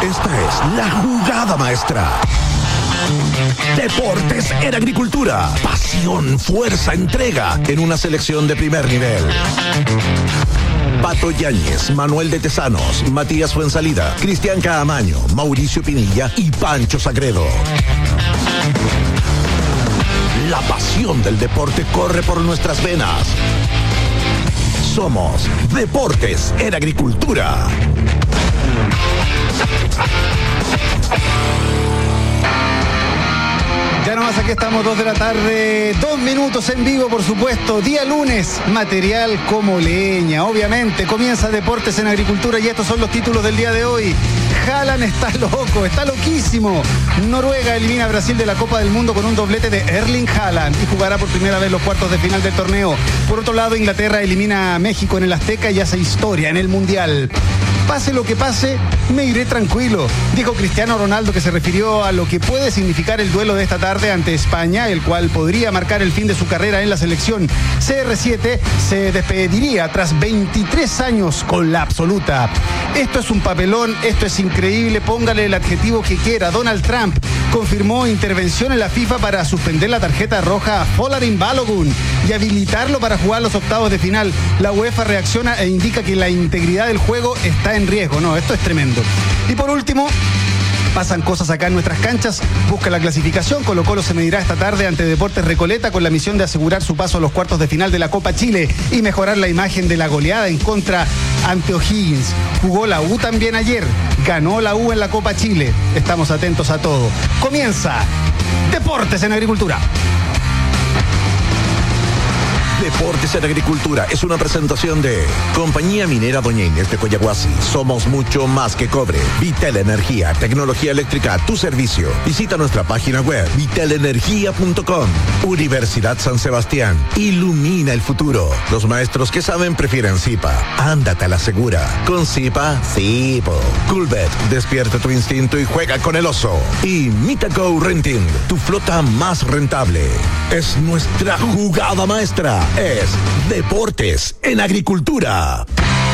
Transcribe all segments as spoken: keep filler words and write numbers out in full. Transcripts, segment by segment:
Esta es la jugada maestra. Deportes en agricultura. Pasión, fuerza, entrega en una selección de primer nivel. Pato Yáñez, Manuel de Tesanos, Matías Fuensalida, Cristian Caamaño, Mauricio Pinilla y Pancho Sagredo. La pasión del deporte corre por nuestras venas. Somos Deportes en Agricultura. Ya nomás aquí estamos, dos de la tarde, dos minutos en vivo, por supuesto. Día lunes, material como leña. Obviamente, comienza Deportes en Agricultura y estos son los títulos del día de hoy. Haaland está loco, está loquísimo. Noruega elimina a Brasil de la Copa del Mundo con un doblete de Erling Haaland y jugará por primera vez los cuartos de final del torneo. Por otro lado, Inglaterra elimina a México en el Azteca y hace historia en el Mundial. Pase lo que pase, me iré tranquilo, dijo Cristiano Ronaldo, que se refirió a lo que puede significar el duelo de esta tarde ante España, el cual podría marcar el fin de su carrera en la selección. C R siete se despediría tras veintitrés años con la absoluta. Esto es un papelón, esto es increíble, póngale el adjetivo que quiera. Donald Trump confirmó intervención en la FIFA para suspender la tarjeta roja a Folarin Balogun y habilitarlo para jugar los octavos de final. La UEFA reacciona e indica que la integridad del juego está en riesgo. No, esto es tremendo. Y por último, pasan cosas acá en nuestras canchas. Busca la clasificación. Colo-Colo se medirá esta tarde ante Deportes Recoleta con la misión de asegurar su paso a los cuartos de final de la Copa Chile y mejorar la imagen de la goleada en contra ante O'Higgins. Jugó la U también ayer. Ganó la U en la Copa Chile. Estamos atentos a todo. Comienza Deportes en Agricultura. Deportes en Agricultura es una presentación de Compañía Minera Doña Inés de Coyahuasi. Somos mucho más que cobre. Vitel Energía, tecnología eléctrica a tu servicio. Visita nuestra página web vitel energía punto com. Universidad San Sebastián. Ilumina el futuro. Los maestros que saben prefieren Zipa. Ándate a la segura. Con Zipa, sí, po. Coolbet, despierta tu instinto y juega con el oso. Y Mitaco Renting, tu flota más rentable. Es nuestra jugada maestra. Es Deportes en Agricultura.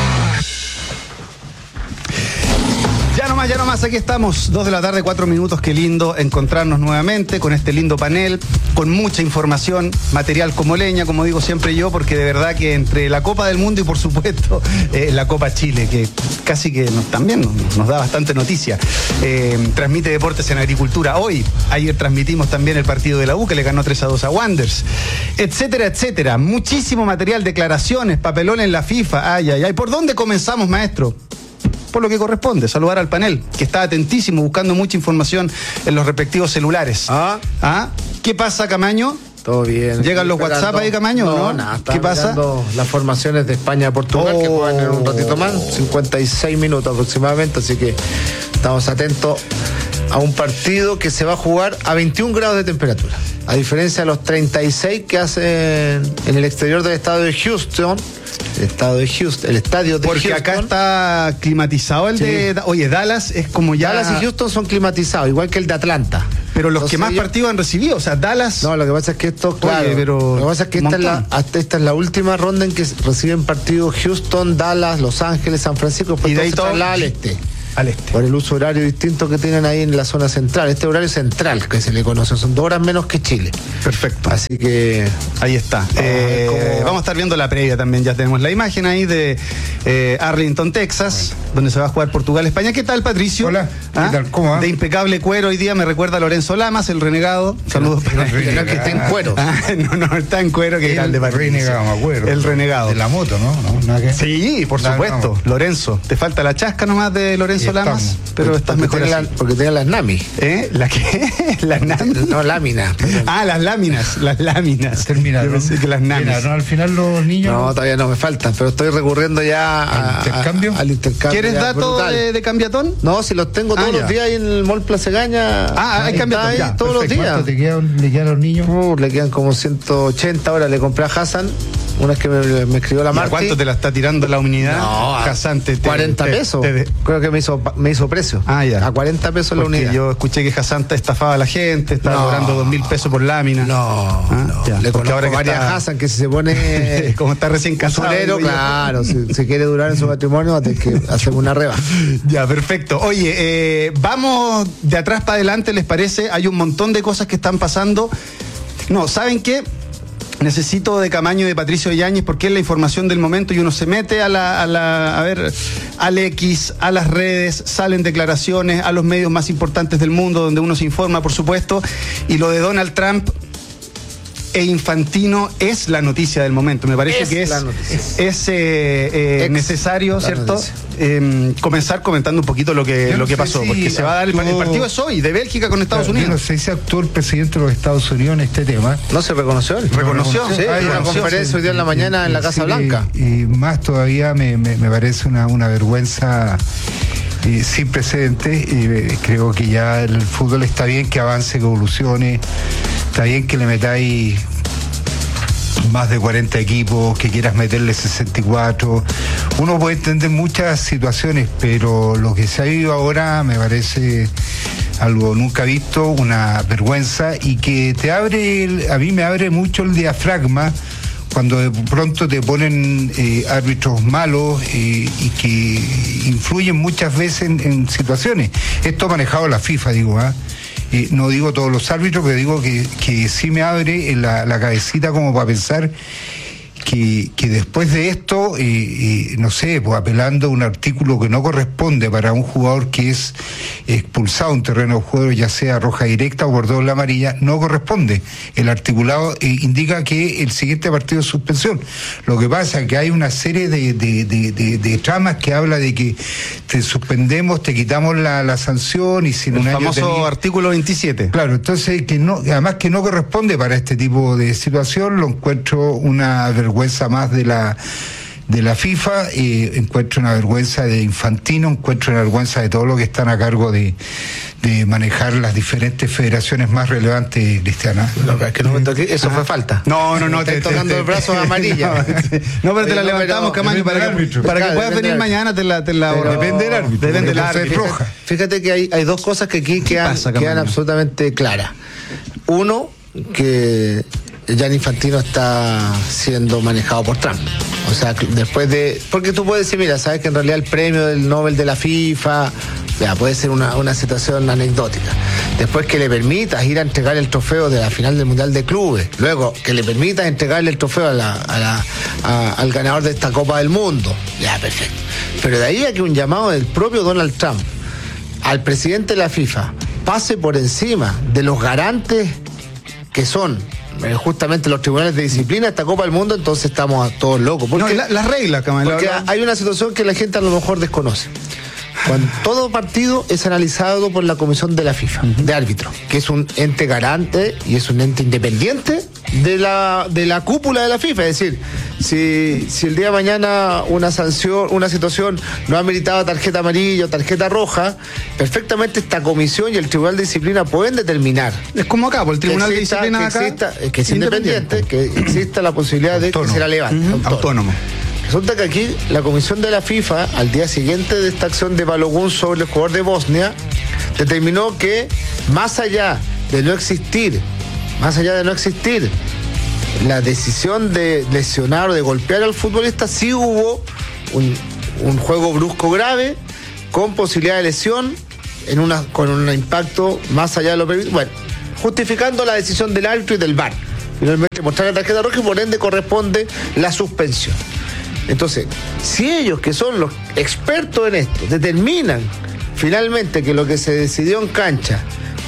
Ya nomás, ya nomás, aquí estamos, dos de la tarde, cuatro minutos. Qué lindo encontrarnos nuevamente con este lindo panel, con mucha información, material como leña, como digo siempre yo, porque de verdad que entre la Copa del Mundo y por supuesto eh, la Copa Chile, que casi que nos, también nos, nos da bastante noticia, eh, transmite Deportes en Agricultura. Hoy, ayer transmitimos también el partido de la U, que le ganó tres a dos a Wanderers, etcétera, etcétera. Muchísimo material, declaraciones, papelón en la FIFA. Ay, ay, ay. ¿Por dónde comenzamos, maestro? Por lo que corresponde, saludar al panel, que está atentísimo, buscando mucha información en los respectivos celulares. ¿Ah? ¿Ah? ¿Qué pasa, Camaño? Todo bien. ¿Llegan los esperando. WhatsApp ahí, Camaño? No, ¿no? nada. ¿Qué pasa? Las formaciones de España-Portugal, oh. que juegan en un ratito más, cincuenta y seis minutos aproximadamente, así que estamos atentos a un partido que se va a jugar a veintiún grados de temperatura, a diferencia de los treinta y seis que hacen en el exterior del estado de Houston. El estado de Houston, el estadio de Porque Houston. acá está climatizado el Sí. de... Oye, Dallas es como ya... Dallas y Houston son climatizados, igual que el de Atlanta. Pero los Entonces, que más ellos... partidos han recibido, o sea, Dallas... No, lo que pasa es que esto, claro, Oye, pero lo que pasa es que esta es, la, montón. esta es la última ronda en que reciben partidos Houston, Dallas, Los Ángeles, San Francisco, después Y de ahí se todo- traslada al este. Al este. Por el uso horario distinto que tienen ahí en la zona central. Este horario central que se le conoce, son dos horas menos que Chile. Perfecto. Así que Ahí está. Vamos a ver Eh, cómo- vamos a estar viendo la previa también. Ya tenemos la imagen ahí de eh, Arlington, Texas, donde se va a jugar Portugal-España. ¿Qué tal, Patricio? Hola, ¿qué ¿Ah? tal? ¿Cómo va? De impecable cuero hoy día me recuerda a Lorenzo Lamas, el renegado. Saludos para él. que no es que esté en cuero. Ah, no, no, está en cuero, que grande, El Patricio. renegado, me acuerdo. El renegado. De la moto, ¿no? ¿No? ¿Nada que- Sí, por La- supuesto. no. Lorenzo. Te falta la chasca nomás de Lorenzo Y estamos. Lamas, pero estás porque mejor tiene así. la- porque tiene las NAMI. ¿Eh? ¿La qué? ¿Las láminas? No, láminas. Ah, las láminas, las láminas. Terminaron. Yo pensé que las namis. Terminaron al final los niños. No, todavía no me faltan, pero estoy recurriendo ya a- ¿Al intercambio? a- al intercambio. ¿Quieres ya, datos brutal. de, de cambiatón? No, si los tengo Ah, todos ya. los días ahí en el Mall Plaza Gaña. Ah, hay Está cambiatón, ahí ya, todos los perfecto. días. ¿Cuánto te quedan, le quedan a los niños? Uh, le quedan como ciento ochenta, ahora le compré a Hassan una vez que me, me escribió la ¿Y a Marti. cuánto te la está tirando la unidad? No, a Hassan, te- te- cuarenta te- pesos. te- te- Creo que me hizo, me hizo precio. Ah, ya. A cuarenta pesos la Porque unidad. yo escuché que Hassan te estafaba a la gente, estaba No. cobrando dos mil pesos por lámina. No, Ah, no. ya. Le Porque conozco ahora que varias está- Hassan que si se pone Como está recién casado. usurero, digo yo. claro, si, si quiere durar en su matrimonio, va a tener que hacer una rebaja. Ya, perfecto. Oye, eh, vamos de atrás para adelante, ¿les parece? Hay un montón de cosas que están pasando. No, ¿saben qué? Necesito de Camaño y de Patricio Yáñez porque es la información del momento y uno se mete a la, a la, a ver, al X, a las redes, salen declaraciones, a los medios más importantes del mundo donde uno se informa, por supuesto, y lo de Donald Trump e Infantino es la noticia del momento. Me parece Es que es, la noticia. es eh, eh, Ex necesario, la ¿cierto? noticia. Eh, comenzar comentando un poquito lo que, Yo no lo que sé pasó, si porque se va a dar el, actuó- el partido es hoy, de Bélgica con Estados Claro, yo Unidos. no sé si actuó el presidente de los Estados Unidos en este tema. ¿No se reconoció él? Reconoció. Sí, Ah, hay una reconoció, conferencia sí. hoy día en la mañana en la Casa Sí, Blanca. Y, y más todavía me, me, me parece una, una vergüenza eh, sin precedentes. Eh, creo que ya el fútbol está bien que avance, que evolucione. Está bien que le metáis más de cuarenta equipos, que quieras meterle sesenta y cuatro. Uno puede entender muchas situaciones, pero lo que se ha vivido ahora me parece algo nunca visto, una vergüenza, y que te abre, el- a mí me abre mucho el diafragma cuando de pronto te ponen eh, árbitros malos eh, y que influyen muchas veces en, en situaciones. Esto ha manejado la FIFA, digo, ¿ah? Eh, no digo todos los árbitros, pero digo que, que sí me abre en la, la cabecita como para pensar que, que después de esto, eh, eh, no sé, pues apelando a un artículo que no corresponde para un jugador que es expulsado en terreno de juego, ya sea roja directa o por doble amarilla, no corresponde. El articulado eh, indica que el siguiente partido es suspensión. Lo que pasa es que hay una serie de, de, de, de, de tramas que habla de que te suspendemos, te quitamos la, la sanción y sin El un año famoso tenía- artículo veintisiete. Claro, entonces que no, además que no corresponde para este tipo de situación, lo encuentro una vergüenza más de la de la FIFA, eh, encuentro una vergüenza de Infantino, encuentro una vergüenza de todos los que están a cargo de, de manejar las diferentes federaciones más relevantes, Cristiana. No, es que no me toqué, eso fue falta. No, no, no. Estáis te- te- tocando te- el brazo amarilla. No, no, pero te la Oye, no, levantamos, pero- Camaño, para depende que, del árbitro. para que Claro, puedas depende venir del mañana, te la, te la Pero- Depende del árbitro. Depende del porque puede ser árbitro. roja. Fíjate que hay, hay dos cosas que aquí quedan, pasa, quedan Camaño? absolutamente claras. Uno, que Gianni Infantino está siendo manejado por Trump. O sea, que después de... Porque tú puedes decir, mira, sabes que en realidad el premio del Nobel de la FIFA, ya, puede ser una, una situación anecdótica. Después que le permitas ir a entregar el trofeo de la final del Mundial de Clubes. Luego, que le permitas entregarle el trofeo a la, a la, a- al ganador de esta Copa del Mundo. Ya, perfecto. Pero de ahí a que un llamado del propio Donald Trump al presidente de la FIFA pase por encima de los garantes que son eh, justamente los tribunales de disciplina de esta Copa del Mundo, entonces estamos a todos locos. No, Porque, la- las reglas, Camaño. porque hay una situación que la gente a lo mejor desconoce. Cuando todo partido es analizado por la comisión de la FIFA, de árbitros, que es un ente garante y es un ente independiente de la, de la cúpula de la FIFA. Es decir, si, si el día de mañana una sanción, una situación no ha meritado tarjeta amarilla o tarjeta roja, perfectamente esta comisión y el Tribunal de Disciplina pueden determinar Es como acá, por el Tribunal que de exista- Disciplina que acá. exista- eh, que es independiente, que exista la posibilidad de que Autónomo. se la levante. Ujú, autónomo. Resulta que aquí la comisión de la FIFA, al día siguiente de esta acción de Balogun sobre el jugador de Bosnia, determinó que más allá de no existir, más allá de no existir la decisión de lesionar o de golpear al futbolista, sí hubo un, un juego brusco grave con posibilidad de lesión en una, con un impacto más allá de lo previsto. Bueno, justificando la decisión del árbitro y del V A R. Finalmente mostrar la tarjeta roja y por ende corresponde la suspensión. Entonces, si ellos, que son los expertos en esto, determinan finalmente que lo que se decidió en cancha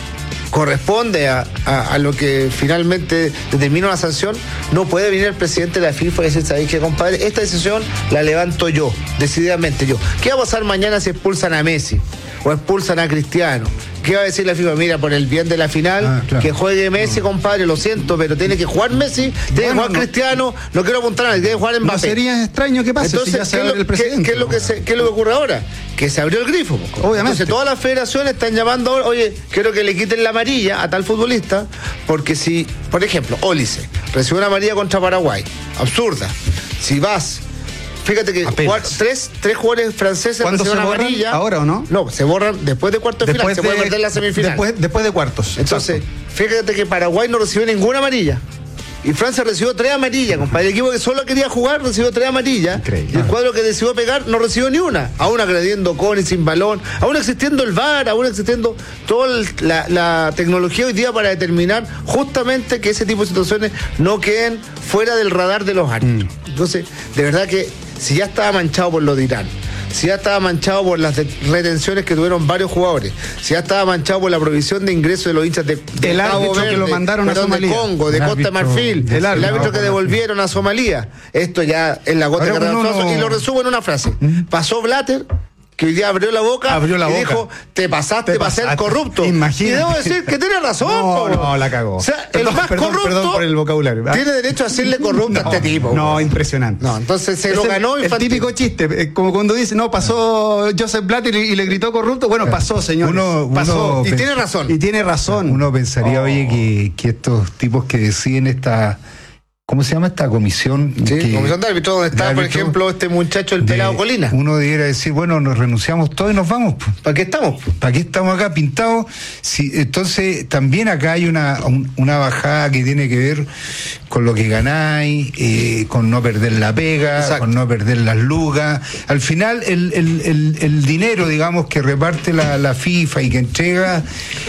corresponde a, a, a lo que finalmente determina una sanción, no puede venir el presidente de la FIFA y decir, ¿sabéis qué, compadre? Esta decisión la levanto yo, decididamente yo. ¿Qué va a pasar mañana si expulsan a Messi o expulsan a Cristiano? ¿Qué va a decir la FIFA? Mira, por el bien de la final, ah, claro. que juegue Messi, no. compadre, lo siento, pero tiene que jugar Messi, tiene bueno, que jugar no. Cristiano, no quiero apuntar a nadie, tiene que jugar Mbappé. No sería extraño que pase. Entonces, si ya se ¿qué, abre lo, el presidente, ¿qué, qué, es lo que se, ¿qué es lo que ocurre ahora? Que se abrió el grifo. Obviamente. Entonces todas las federaciones están llamando ahora, oye, quiero que le quiten la amarilla a tal futbolista, porque si, por ejemplo, Ólice recibe una amarilla contra Paraguay, absurda. Si vas... Fíjate que jugar, tres, tres jugadores franceses recibieron amarilla. ¿Ahora o no? No, se borran después de cuartos de final, se puede perder la semifinal. Después, después de cuartos. Entonces, exacto. Fíjate que Paraguay no recibió ninguna amarilla. Y Francia recibió tres amarillas, compadre. El equipo que solo quería jugar recibió tres amarillas. Increíble. Y el cuadro que decidió pegar no recibió ni una. Aún agrediendo con y sin balón, aún existiendo el V A R, aún existiendo toda la, la tecnología hoy día para determinar justamente que ese tipo de situaciones no queden fuera del radar de los árbitros. Mm. Entonces, de verdad que si ya estaba manchado por lo de Irán, si ya estaba manchado por las retenciones que tuvieron varios jugadores, si ya estaba manchado por la provisión de ingresos de los hinchas de, de el árbitro Verde, que lo mandaron a Somalia, de Congo, de el Costa de Marfil, el, el árbitro que devolvieron a Somalia, esto ya es la gota que no, no. Y lo resumo en una frase. ¿Mm? Pasó Blatter, que hoy día abrió la boca abrió la y boca. dijo, te pasaste, te para ser corrupto. Imagínate. Y debo decir que tiene razón. No, no, la cagó. O sea, perdón, el más perdón, corrupto perdón por el vocabulario. Tiene derecho a decirle corrupto no, a este tipo. No, güey. Impresionante. No, entonces se es lo el, ganó el típico chiste, como cuando dice, no, pasó Joseph Blatter y, y le gritó corrupto. Bueno, pasó, señor. Uno, pasó. Uno y tiene razón. Y tiene razón. Uno pensaría, oh. oye, que, que estos tipos que deciden esta... ¿Cómo se llama esta comisión? Sí, que, comisión de árbitro, donde está, árbitro, por ejemplo, este muchacho, el de, pelado Colina. Uno debiera decir, bueno, nos renunciamos todos y nos vamos. ¿Para qué estamos? ¿Para qué estamos acá pintados? Si, entonces, también acá hay una, un, una bajada que tiene que ver con lo que ganáis, eh, con no perder la pega, exacto. con no perder las lugas. Al final, el, el, el, el dinero, digamos, que reparte la, la FIFA y que entrega...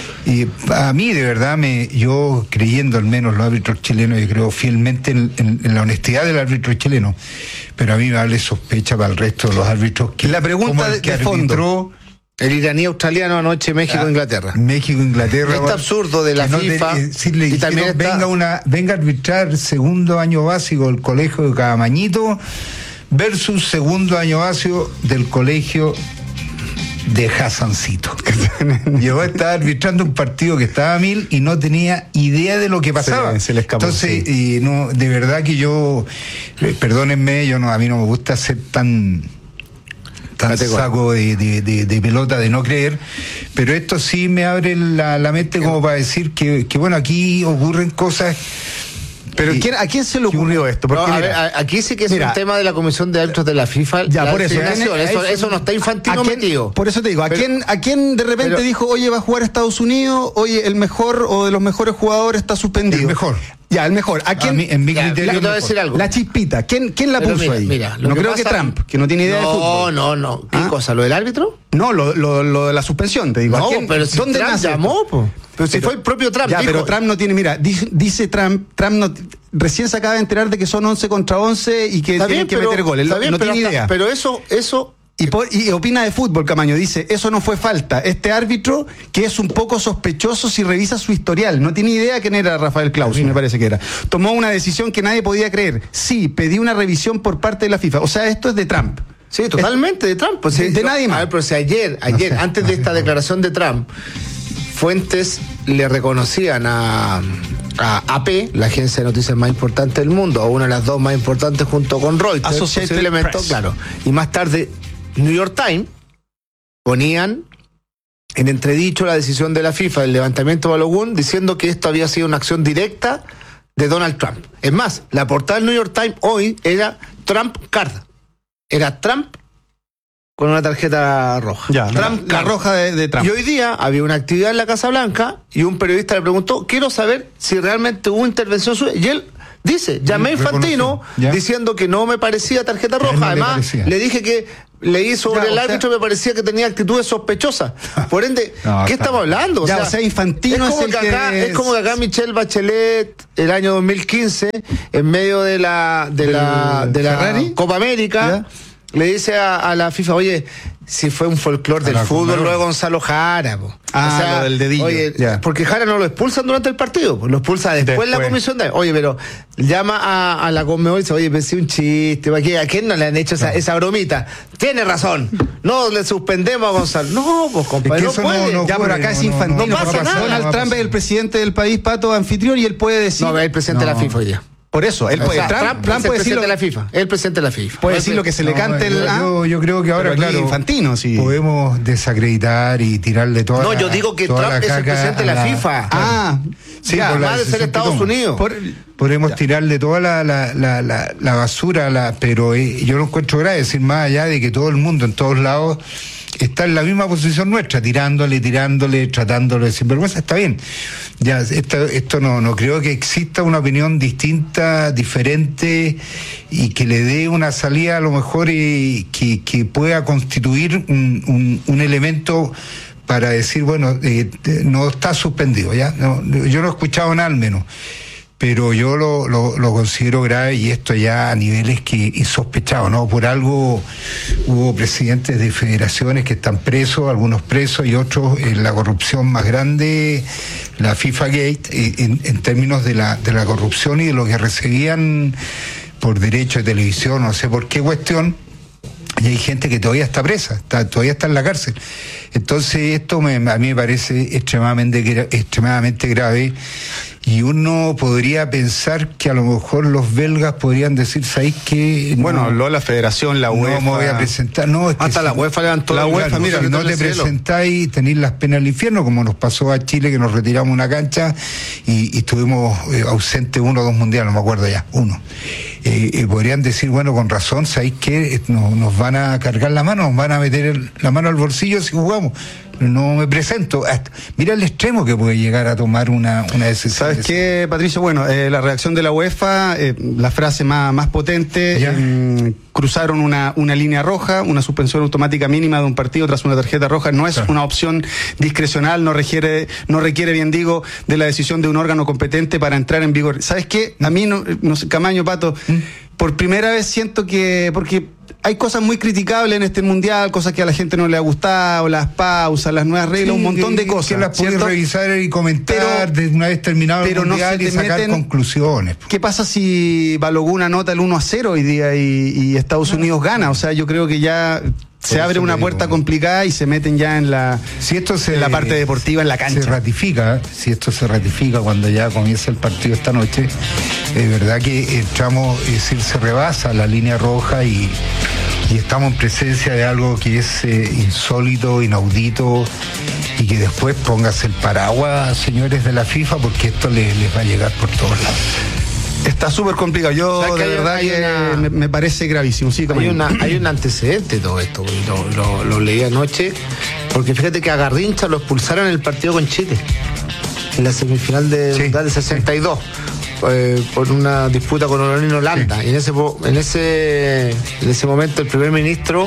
Y a mí, de verdad, me yo creyendo al menos los árbitros chilenos, yo creo fielmente en, en, en la honestidad del árbitro chileno, pero a mí me vale sospecha para el resto de los árbitros. Que, la pregunta de, que de fondo. El iraní australiano anoche, México-Inglaterra. Ah, México-Inglaterra. Este absurdo de la no FIFA. Te, si le y dijeron, también está... venga, una, venga a arbitrar segundo año básico del colegio de Cabamañito versus segundo año básico del colegio de Hassancito. Yo estaba arbitrando un partido que estaba a mil y no tenía idea de lo que pasaba. Se, se le escapó, Entonces, sí. y no, de verdad que yo, eh, perdónenme, yo no, a mí no me gusta ser tan tan saco de, de, de, de pelota de no creer, pero esto sí me abre la, la mente como para decir que, que bueno, aquí ocurren cosas. Pero ¿quién, ¿a quién se le ocurrió esto? Porque no, a mira, ver, aquí sí que es mira, un tema de la Comisión de Árbitros de la FIFA. Ya, la por eso, eso, eso, eso no está infantil metido. Por eso te digo, ¿a, pero, quién, ¿a quién de repente pero, dijo, oye, va a jugar a Estados Unidos, oye, el mejor o de los mejores jugadores está suspendido? El mejor. Ya, el mejor. ¿A quién? A mí, en mi criterio, la, yo te voy a decir algo. La chispita. ¿Quién, quién la pero puso mira, ahí? Mira, no que creo pasa, que Trump, que no tiene idea no, de fútbol. No, no, no. ¿Qué ¿Ah? cosa? ¿Lo del árbitro? No, lo, lo, lo de la suspensión, te digo. No, ¿A quién, pero si ¿dónde Trump nace llamó, po. Pero si fue el propio Trump. Ya, dijo. pero Trump no tiene, mira, dice, dice Trump, Trump no, recién se acaba de enterar de que son once contra once y que está tienen bien, que pero, meter goles. Está bien, no pero tiene hasta, idea. Pero eso, eso. Y, por, y opina de fútbol, Camaño, dice, eso no fue falta. Este árbitro, que es un poco sospechoso si revisa su historial, no tiene idea quién era Rafael Claus, me parece que era. Tomó una decisión que nadie podía creer. Sí, pedí una revisión por parte de la FIFA. O sea, esto es de Trump. Sí, totalmente es, de Trump. Pues, de, sí, de no, nadie más. A ver, pero si ayer, ayer, no sé, antes de esta declaración de Trump, fuentes le reconocían a, a A P, la agencia de noticias más importante del mundo, o una de las dos más importantes junto con Reuters, posiblemente, claro. Y más tarde, New York Times ponían en entredicho la decisión de la FIFA del levantamiento de Balogun, diciendo que esto había sido una acción directa de Donald Trump. Es más, la portada del New York Times hoy era Trump Card. Era Trump con una tarjeta roja. Ya, Trump la, la roja de, de Trump. Y hoy día había una actividad en la Casa Blanca y un periodista le preguntó, quiero saber si realmente hubo intervención suya. Y él dice, llamé a Infantino diciendo que no me parecía tarjeta roja. Además, le, le dije que leí sobre ya, el árbitro, sea, me parecía que tenía actitudes sospechosas. Por ende, no, ¿qué estamos hablando? O, ya, sea, o sea, Infantino es como, es, que el acá, que es como que acá Michelle Bachelet, el año dos mil quince, en medio de la, de la, de la Copa América, ¿ya? Le dice a, a la FIFA, oye, si fue un folclore del la fútbol, Conmebol. luego Gonzalo Jara. Po. Ah, lo del dedillo. Oye, Ya. porque Jara no lo expulsan durante el partido, pues, lo expulsa después, Después. la comisión de... Oye, pero llama a, a la Conmebol y dice, oye, pensé un chiste, ¿a quién, a quién no le han hecho esa, esa bromita? Tiene razón, no le suspendemos a Gonzalo. No, pues compadre, Es que no eso puede. no- no Ya, pero acá no, es no, infantil. no pasa nada. Donald No va a Trump es pasar. el presidente del país, Pato, anfitrión, y él puede decir... No, es el presidente de la No. FIFA hoy día. Por eso, él O puede, sea, Trump, Trump, Trump es el puede decir presidente lo, de la FIFA, es el presidente de la FIFA. puede decir lo que se le No, cante el... yo, ah, yo, yo creo que ahora, pero aquí claro, Infantino, sí. podemos desacreditar y tirarle toda No, la- yo digo que toda Trump la es el caca presidente de a la FIFA. Ah, Sí, ya, por la Además de ser decisión que Estados toma. Unidos. por- Podemos tirarle toda la, la, la, la, la basura, la, pero eh, yo lo encuentro grave, es decir, más allá de que todo el mundo en todos lados está en la misma posición nuestra, tirándole, tirándole, tratándole de sinvergüenza, está bien. Ya, esto, esto no, no creo que exista una opinión distinta, diferente, y que le dé una salida a lo mejor y que, que pueda constituir un, un, un elemento para decir, bueno, eh, no está suspendido, ¿ya? No, yo no he escuchado nada al menos. Pero yo lo, lo, lo considero grave, y esto ya a niveles que insospechados, ¿no? Por algo hubo presidentes de federaciones que están presos, algunos presos y otros en la corrupción más grande, la FIFA Gate, eh, en, en términos de la, de la corrupción y de lo que recibían por derecho de televisión, no sé por qué cuestión. Y hay gente que todavía está presa, está, todavía está en la cárcel. Entonces esto me, a mí me parece extremadamente, gra- extremadamente grave, y uno podría pensar que a lo mejor los belgas podrían decir, ¿sabéis qué? No, Bueno, habló la federación, la UEFA... no me voy a presentar. No, es que Hasta si- la UEFA levantó la el- UEFA, el- mira, el- si no el te cielo. presentáis, tenéis las penas del infierno, como nos pasó a Chile, que nos retiramos una cancha y, y estuvimos eh, ausentes uno o dos mundiales, no me acuerdo ya, uno. Eh, eh, podrían decir, bueno, con razón, ¿sabéis qué? Eh, Nos, nos van a cargar la mano, nos van a meter el- la mano al bolsillo si jugamos. No me presento. Hasta- mira el extremo que puede llegar a tomar una, una decisión. ¿Sabes de qué, Patricio? Bueno, eh, la reacción de la UEFA, eh, la frase más, más potente, Ya. eh, cruzaron una, una línea roja, una suspensión automática mínima de un partido tras una tarjeta roja, no es Claro. una opción discrecional, no requiere, no requiere, bien digo, de la decisión de un órgano competente para entrar en vigor. ¿Sabes qué? A mí, no, no sé, Camaño, Pato, por primera vez siento que, porque hay cosas muy criticables en este mundial, cosas que a la gente no le ha gustado, las pausas, las nuevas reglas, Sí, un montón que- de cosas. que las puedes ¿cierto? revisar y comentar Pero- de una vez terminado el pero no mundial se y te sacar meten- conclusiones. ¿Qué pasa si Balogun anota el uno a cero hoy día y, y Estados Unidos gana? O sea, yo creo que ya se Por abre eso una te puerta digo. complicada y se meten ya en la, Si esto se, en la parte deportiva, en la cancha. Se ratifica, ¿eh? Si esto se ratifica cuando ya comienza el partido esta noche, es verdad que entramos, es decir, se rebasa la línea roja y, y estamos en presencia de algo que es eh, insólito, inaudito, y que después póngase el paraguas, señores de la FIFA, porque esto les, les va a llegar por todos lados. Está súper complicado. Yo, ¿Sabes que de hay- verdad, hay que una- me, me parece gravísimo. Sí, Hay, Camaño. una, hay un antecedente de todo esto, y lo, lo- lo leí anoche, porque fíjate que a Garrincha lo expulsaron en el partido con Chile, en la semifinal de Sí, Mundial de sesenta y dos, eh, por una disputa con Honorino Holanda. Y en ese, po- en, ese, en ese momento el primer ministro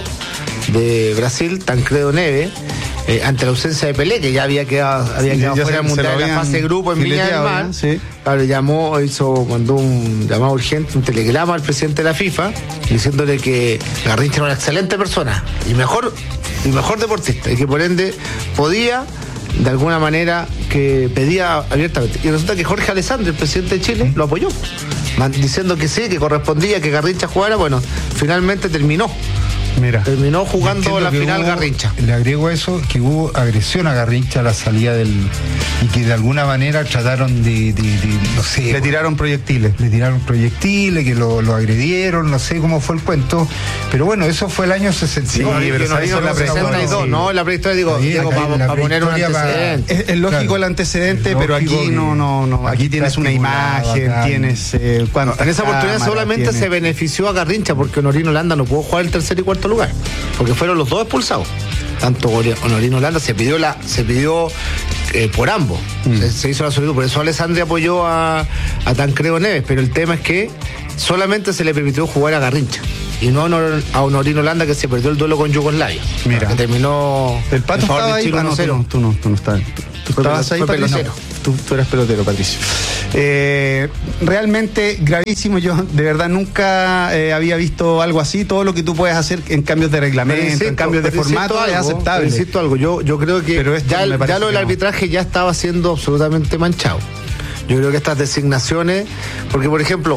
de Brasil, Tancredo Neves, eh, ante la ausencia de Pelé, que ya había quedado, había Ya- quedado ya fuera se- del se lo Mundial en la habían fase de grupo en Viña del fileteado, Mar, ¿no? Sí. claro, llamó, hizo, mandó un llamado urgente, un telegrama al presidente de la FIFA, diciéndole que Garrincha era una excelente persona y mejor, y mejor deportista, y que por ende podía, de alguna manera, que pedía abiertamente. Y resulta que Jorge Alessandri, el presidente de Chile, lo apoyó, man- diciendo que sí, que correspondía que Garrincha jugara. Bueno, finalmente terminó. Mira. Terminó jugando Entiendo la que final hubo- Garrincha. Le agrego a eso que hubo agresión a Garrincha a la salida del. Y que de alguna manera trataron de. de- de, no sé. Le tiraron proyectiles. Le tiraron proyectiles, que lo, lo agredieron, no sé cómo fue el cuento. Pero bueno, eso fue el año sesenta y dos. Sí, pero Que no ¿sabes? digo la la prehistoria, sesenta y dos, sí. no, la prehistoria, digo, Está bien, digo, acá para, la para poner un prehistoria para- antecedente. Es, es lógico Claro. el antecedente, Es pero lógico aquí que- no, no, no. Aquí aquí tienes está una estipulado imagen, acá. tienes. Eh, cuántas En esa oportunidad cámaras solamente tienes. se benefició a Garrincha porque Honorino Holanda no pudo jugar el tercer y cuarto lugar, porque fueron los dos expulsados. Tanto Honorino Holanda se pidió la, se pidió eh, por ambos, Mm. se, se hizo la solicitud, por eso Alessandri apoyó a, a Tancredo Neves, pero el tema es que solamente se le permitió jugar a Garrincha. y no a Honorino Holanda, que se perdió el duelo con Yugoslavia. Mira. Que terminó... El Pato estaba ahí. Ah, no, tú no, tú no, tú no estabas. Tú Fue estabas pelo- ahí, fue Patricio. pelotero. Tú, tú eras pelotero, Patricio. Eh, realmente gravísimo. Yo de verdad nunca eh, había visto algo así. Todo lo que tú puedes hacer en cambios de reglamento, Pero insisto, en cambios de pero insisto formato algo, es aceptable. pero insisto algo, yo, yo creo que Pero esto ya, me el- parece ya lo del que no. arbitraje ya estaba siendo absolutamente manchado. Yo creo que estas designaciones, porque por ejemplo,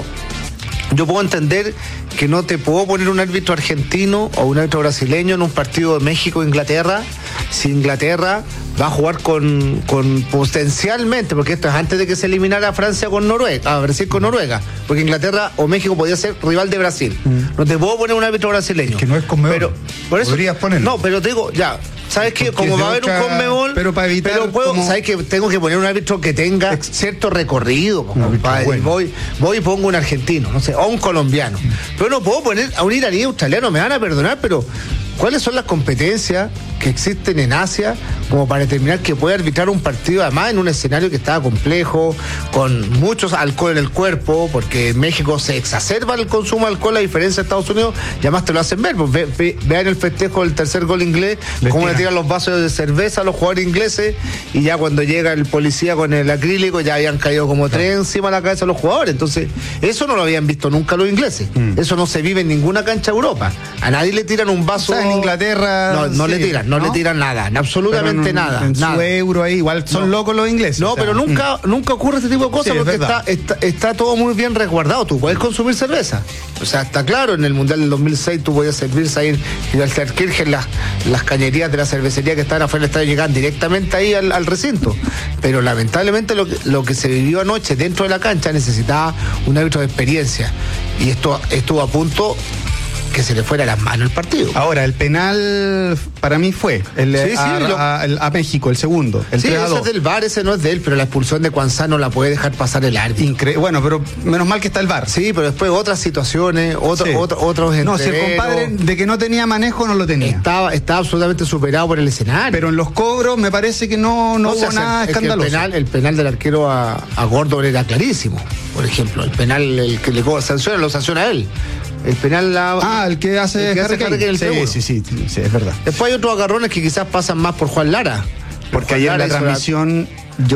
yo puedo entender que no te puedo poner un árbitro argentino o un árbitro brasileño en un partido de México-Inglaterra si Inglaterra va a jugar con, con potencialmente, porque esto es antes de que se eliminara Francia con Noruega, a Brasil con Noruega, porque Inglaterra o México podía ser rival de Brasil. No te puedo poner un árbitro brasileño. Es que no es Conmebol. Pero, por eso, Podrías ponerlo. No, pero te digo, ya, ¿sabes qué? Porque Como es de va a haber otra- un Conmebol, pero para evitar pero puedo, como- ¿sabes qué? Tengo que poner un árbitro que tenga cierto recorrido, po, árbitro compadre. bueno. Voy, voy y pongo un argentino, no sé, o un colombiano. Pero no puedo poner a un iraní australiano, me van a perdonar, pero ¿cuáles son las competencias que existen en Asia como para determinar que puede arbitrar un partido, además en un escenario que estaba complejo, con muchos alcohol en el cuerpo, porque en México se exacerba el consumo de alcohol a diferencia de Estados Unidos, y además te lo hacen ver, pues ve- ve- vean el festejo del tercer gol inglés, Les cómo le tiran. tiran los vasos de cerveza a los jugadores ingleses, y ya cuando llega el policía con el acrílico ya habían caído como tres encima de la cabeza de los jugadores. Entonces, eso no lo habían visto nunca los ingleses. Eso no se vive en ninguna cancha de Europa. A nadie le tiran un vaso. O sea, en Inglaterra, No, no sí, le tiran, no, ¿no? le tiran nada, absolutamente Pero en- nada. En nada. su euro ahí, igual son No. locos los ingleses. No, o sea, pero nunca, nunca ocurre este tipo de cosas Sí, es porque verdad. está, está, está todo muy bien resguardado. Tú puedes consumir cerveza. O sea, está claro, en el Mundial del dos mil seis tú podías servirse ahí en Gibraltar-Kirchen, las, las cañerías de la cervecería que estaban afuera del estadio llegaban directamente ahí al, al recinto. Pero lamentablemente lo que, lo que se vivió anoche dentro de la cancha necesitaba un árbitro de experiencia. Y esto estuvo a punto que se le fuera a las manos el partido. Ahora, el penal para mí fue el, Sí, sí, a, lo- a- el- a México, el segundo, el Sí, tres a ese dos. es del V A R, ese no es de él, pero la expulsión de Cuanzá no la puede dejar pasar el árbitro. Incre- bueno, pero menos mal que está el V A R. Sí, pero después otras situaciones, otro, Sí. otro- otros No, si el entreveros. compadre de que no tenía manejo no lo tenía. estaba, estaba absolutamente superado por el escenario. Pero en los cobros me parece que no, no O sea, hubo nada es que escandaloso. El penal, el penal del arquero a, a Gordon era clarísimo. Por ejemplo, el penal, el que le co- sanciona, lo sanciona él. El penal la, Ah, el que hace el que hace Harry Kane. Harry Kane, el Sí, seguro. sí, sí, sí, sí, es verdad. Después hay otros agarrones que quizás pasan más por Juan Lara. Porque Juan ayer en Lara la hizo transmisión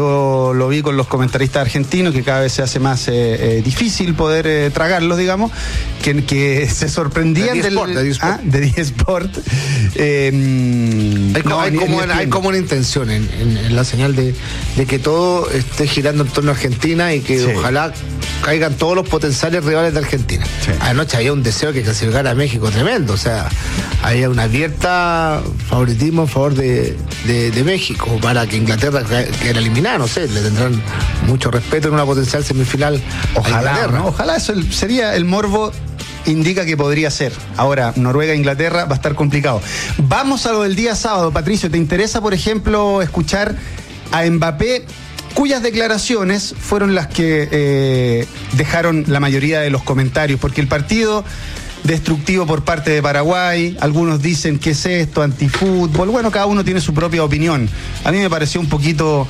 yo lo vi con los comentaristas argentinos, que cada vez se hace más eh, eh, difícil poder eh, tragarlos, digamos, que, que se sorprendían De del D-Sport, de D-Sport. ah, de D-Sport. Eh, Hay, como, no, hay ni- como ni una, hay entiendo. como una intención en, en- en la señal de, de que todo esté girando en torno a Argentina y que Sí. ojalá caigan todos los potenciales rivales de Argentina. Sí. Anoche había un deseo que clasificara a México tremendo, o sea, había una abierta favoritismo en favor de, de- de México para que Inglaterra quedara eliminada, no sé, le tendrán mucho respeto en una potencial semifinal a Ojalá, Inglaterra. ¿no? Ojalá eso el- sería el morbo. Indica que podría ser. Ahora, Noruega, Inglaterra va a estar complicado. Vamos a lo del día sábado, Patricio. ¿Te interesa, por ejemplo, escuchar a Mbappé, cuyas declaraciones fueron las que eh, dejaron la mayoría de los comentarios? Porque el partido destructivo por parte de Paraguay, algunos dicen que es esto, antifútbol. Bueno, cada uno tiene su propia opinión. A mí me pareció un poquito...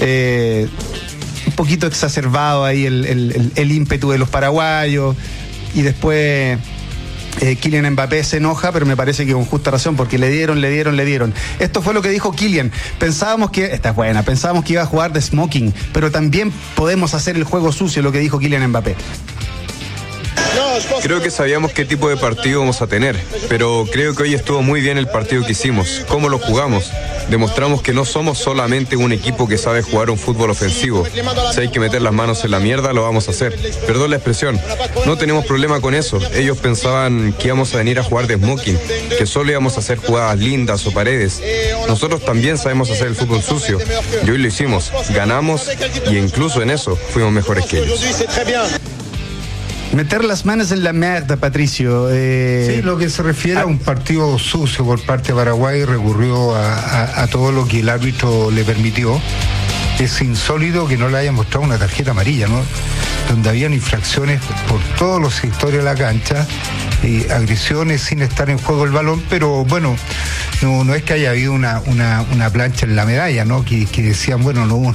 eh, un poquito exacerbado ahí el, el- el- el ímpetu de los paraguayos, y después eh, Kylian Mbappé se enoja, pero me parece que con justa razón, porque le dieron, le dieron, le dieron. Esto fue lo que dijo Kylian. Pensábamos que, esta es buena, pensábamos que iba a jugar de smoking, pero también podemos hacer el juego sucio, lo que dijo Kylian Mbappé. Creo que sabíamos qué tipo de partido vamos a tener, pero creo que hoy estuvo muy bien el partido que hicimos, cómo lo jugamos. Demostramos que no somos solamente un equipo que sabe jugar un fútbol ofensivo. Si hay que meter las manos en la mierda, lo vamos a hacer. Perdón la expresión, no tenemos problema con eso. Ellos pensaban que íbamos a venir a jugar de smoking, que solo íbamos a hacer jugadas lindas o paredes. Nosotros también sabemos hacer el fútbol sucio, y hoy lo hicimos, ganamos, y incluso en eso fuimos mejores que ellos. Meter las manos en la merda, Patricio. eh, Sí, lo que se refiere a- a un partido sucio por parte de Paraguay, recurrió a, a- a todo lo que el árbitro le permitió. Es insólito que no le haya mostrado una tarjeta amarilla, ¿no? Donde habían infracciones por todos los sectores de la cancha eh, agresiones sin estar en juego el balón, pero bueno, no, no es que haya habido una, una, una plancha en la medalla, ¿no? Que, que decían, bueno, no hubo,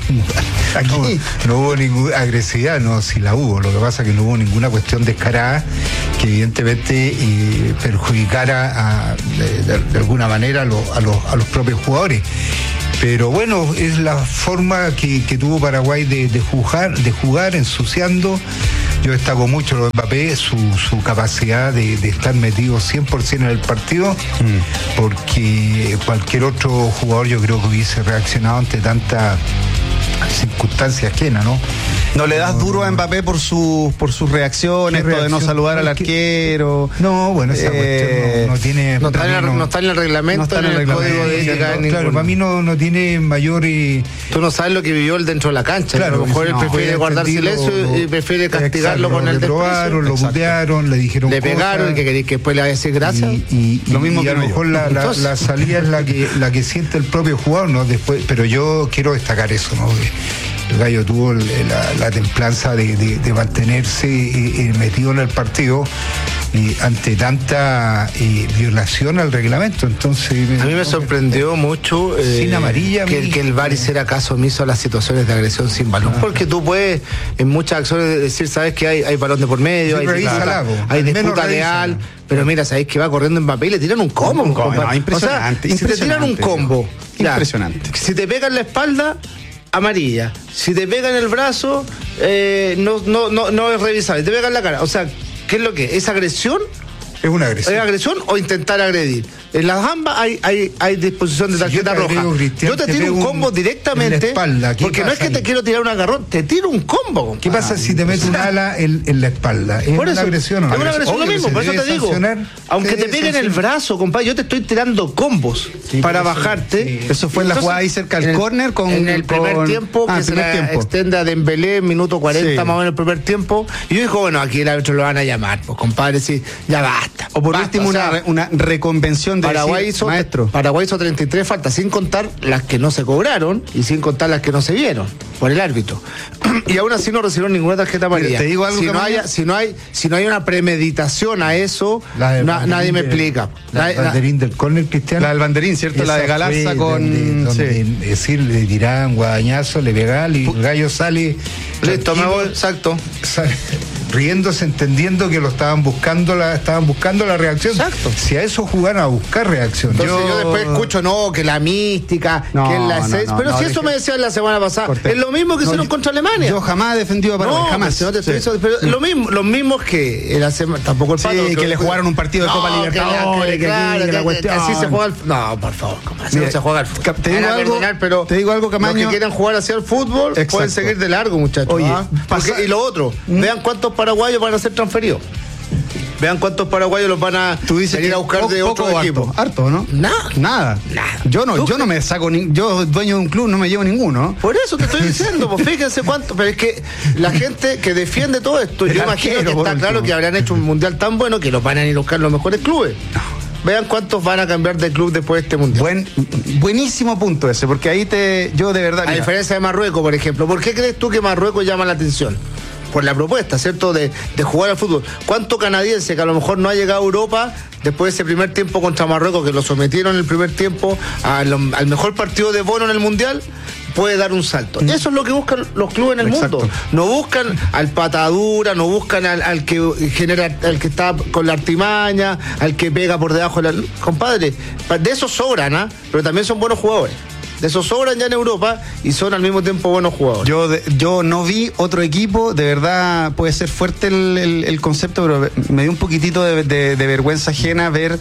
no, no hubo ninguna agresividad, no, sí la hubo, lo que pasa es que no hubo ninguna cuestión descarada que evidentemente eh, perjudicara a, de, de, de alguna manera a, lo, a, los, a los propios jugadores. Pero bueno, es la forma que, que tuvo Paraguay de, de jugar, de jugar ensuciando. Yo destaco mucho lo de Mbappé, su, su capacidad de, de estar metido cien por ciento en el partido, mm. porque cualquier otro jugador yo creo que hubiese reaccionado ante tanta circunstancia ajena, ¿no? ¿No le das no, duro no, a Mbappé por sus por sus reacciones, reacción? Esto de no saludar al arquero? No, bueno, esa eh, cuestión no, no tiene... No está, en el, no está en el reglamento, no está en el, el código de ética. No, claro, para mí no, no tiene mayor... Y... Tú no sabes lo que vivió él dentro de la cancha. Claro, a lo mejor él no, prefiere guardar silencio lo, y prefiere castigarlo exacto, con el desprecio. Lo probaron, lo putearon, le dijeron Le cosas, pegaron y que queréis que después le vaya a decir gracias. Y, y, y, lo mismo y que a lo mejor la, la, la salida es la que, la que siente el propio jugador, ¿no? Después, pero yo quiero destacar eso, ¿no? El Gallo tuvo la, la templanza de, de, de mantenerse eh, metido en el partido eh, ante tanta eh, violación al reglamento. Entonces a mí me sorprendió mucho eh, sin amarilla que, que el V A R hiciera caso omiso a las situaciones de agresión sin balón, ah. porque tú puedes en muchas acciones decir, sabes que hay, hay balón de por medio, sí, hay disputa, hay disputa leal, pero mira, sabéis que va corriendo Mbappé y le tiran un combo, un combo no, impresionante, o sea, impresionante, si te tiran un combo, ya, impresionante, si te pegan la espalda, amarilla. Si te pega en el brazo, eh, no, no, no, no es revisable. Te pega en la cara. O sea, ¿qué es lo que? ¿Es agresión? Es una agresión. ¿Es agresión o intentar agredir? En las ambas hay, hay, hay disposición de tarjeta si yo roja. Yo te, te tiro un combo un, directamente. En la espalda. Porque no es que ahí? Te quiero tirar un agarrón, te tiro un combo. Compadre. ¿Qué pasa si te metes un ala en, en la espalda? ¿Es por una eso, agresión o no? Es una agresión lo mismo, por eso te digo. Aunque te peguen el brazo, compadre, yo te estoy tirando combos sí, para bajarte. Sí. Eso fue en la jugada ahí cerca del córner con. En el primer con, tiempo, ah, que se la tiempo. extiende a Dembélé, minuto cuarenta, sí. más o menos el primer tiempo. Y yo digo, bueno, aquí el árbitro lo van a llamar, pues compadre, sí, ya basta. O por basta, último, o sea, una, una reconvención de Paraguay hizo, maestro. Paraguay hizo treinta y tres faltas, sin contar las que no se cobraron y sin contar las que no se vieron por el árbitro. Y aún así no recibieron ninguna tarjeta amarilla. Te digo algo si, que no haya, si, no hay, si no hay una premeditación a eso, na, nadie me explica. La del banderín del córner, Cristiano. La del banderín, ¿cierto? La de Galarza con... Donde, donde, sí. Es decir, le tiraban guadañazo, le pegaban y el gallo sale... Listo, me voy, exacto. Sale, riéndose, entendiendo que lo estaban buscando la estaban buscando la reacción. Exacto. Si a eso jugaron a buscar reacción. Entonces yo, yo después escucho, no, que la mística, no, que es la esencia. No, no, pero no, si eso me decían la semana pasada, corté. Es lo mismo que no, hicieron contra Alemania. Yo jamás he defendido a Paraguay, no, jamás. No te estoy sí. Pero sí. lo mismo, los mismos que la semana, tampoco el sí, pato, que, que le jugaron un partido de Copa Libertadores, que, que, claro, que, que, que así se juega el no, por favor, como así no se juega el fútbol. Te digo algo, perdonar, pero te digo algo, Camaño. Los que quieran jugar hacia el fútbol exacto. pueden seguir de largo, muchachos. Oye, ¿ah? Porque, y lo otro, ¿Mm? vean cuántos paraguayos van a ser transferidos. Vean cuántos paraguayos los van a Tú dices venir a buscar poco, de otro poco equipo. Harto, ¿no? Nada. Nada. Nada. Yo no, yo no me saco ni, yo dueño de un club no me llevo ninguno. Por eso te estoy diciendo, pues fíjense cuánto, pero es que la gente que defiende todo esto, yo imagino que está claro que habrán hecho un mundial tan bueno que los van a ir a buscar los mejores clubes. No. Vean cuántos van a cambiar de club después de este mundial. Buen, buenísimo punto ese, porque ahí te, yo de verdad. A mira. diferencia de Marruecos, por ejemplo, ¿por qué crees tú que Marruecos llama la atención? Por la propuesta, ¿cierto? De, de jugar al fútbol. ¿Cuánto canadiense que a lo mejor no ha llegado a Europa después de ese primer tiempo contra Marruecos, que lo sometieron en el primer tiempo a lo, al mejor partido de Bono en el mundial, puede dar un salto? Eso es lo que buscan los clubes en el Exacto. mundo. No buscan al patadura, no buscan al, al que genera, al que está con la artimaña, al que pega por debajo de la. Compadre, de esos sobran, ¿ah? ¿eh? Pero también son buenos jugadores. De esos sobran ya en Europa y son al mismo tiempo buenos jugadores. Yo de, yo no vi otro equipo, de verdad puede ser fuerte el, el, el concepto, pero me dio un poquitito de, de, de vergüenza ajena ver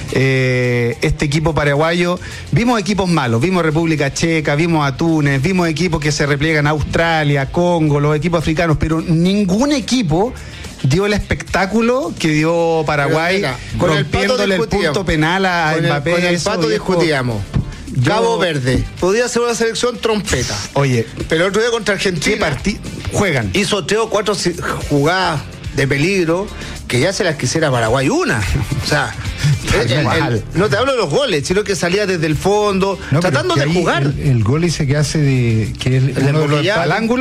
eh, este equipo paraguayo. Vimos equipos malos, vimos República Checa, vimos a Túnez, vimos equipos que se repliegan a Australia, Congo, los equipos africanos, pero ningún equipo dio el espectáculo que dio Paraguay, mira, rompiéndole el, el punto penal a con Mbappé. El, con el Pato discutíamos. Yo... Cabo Verde, podía ser una selección trompeta. Oye, pero el otro día contra Argentina partí... juegan. Hizo tres o cuatro jugadas de peligro que ya se las quisiera Paraguay una. O sea, el, el, el, no te hablo de los goles, sino que salía desde el fondo, no, tratando de jugar. El, el gol ese que hace de que es el uno de los, al ángulo.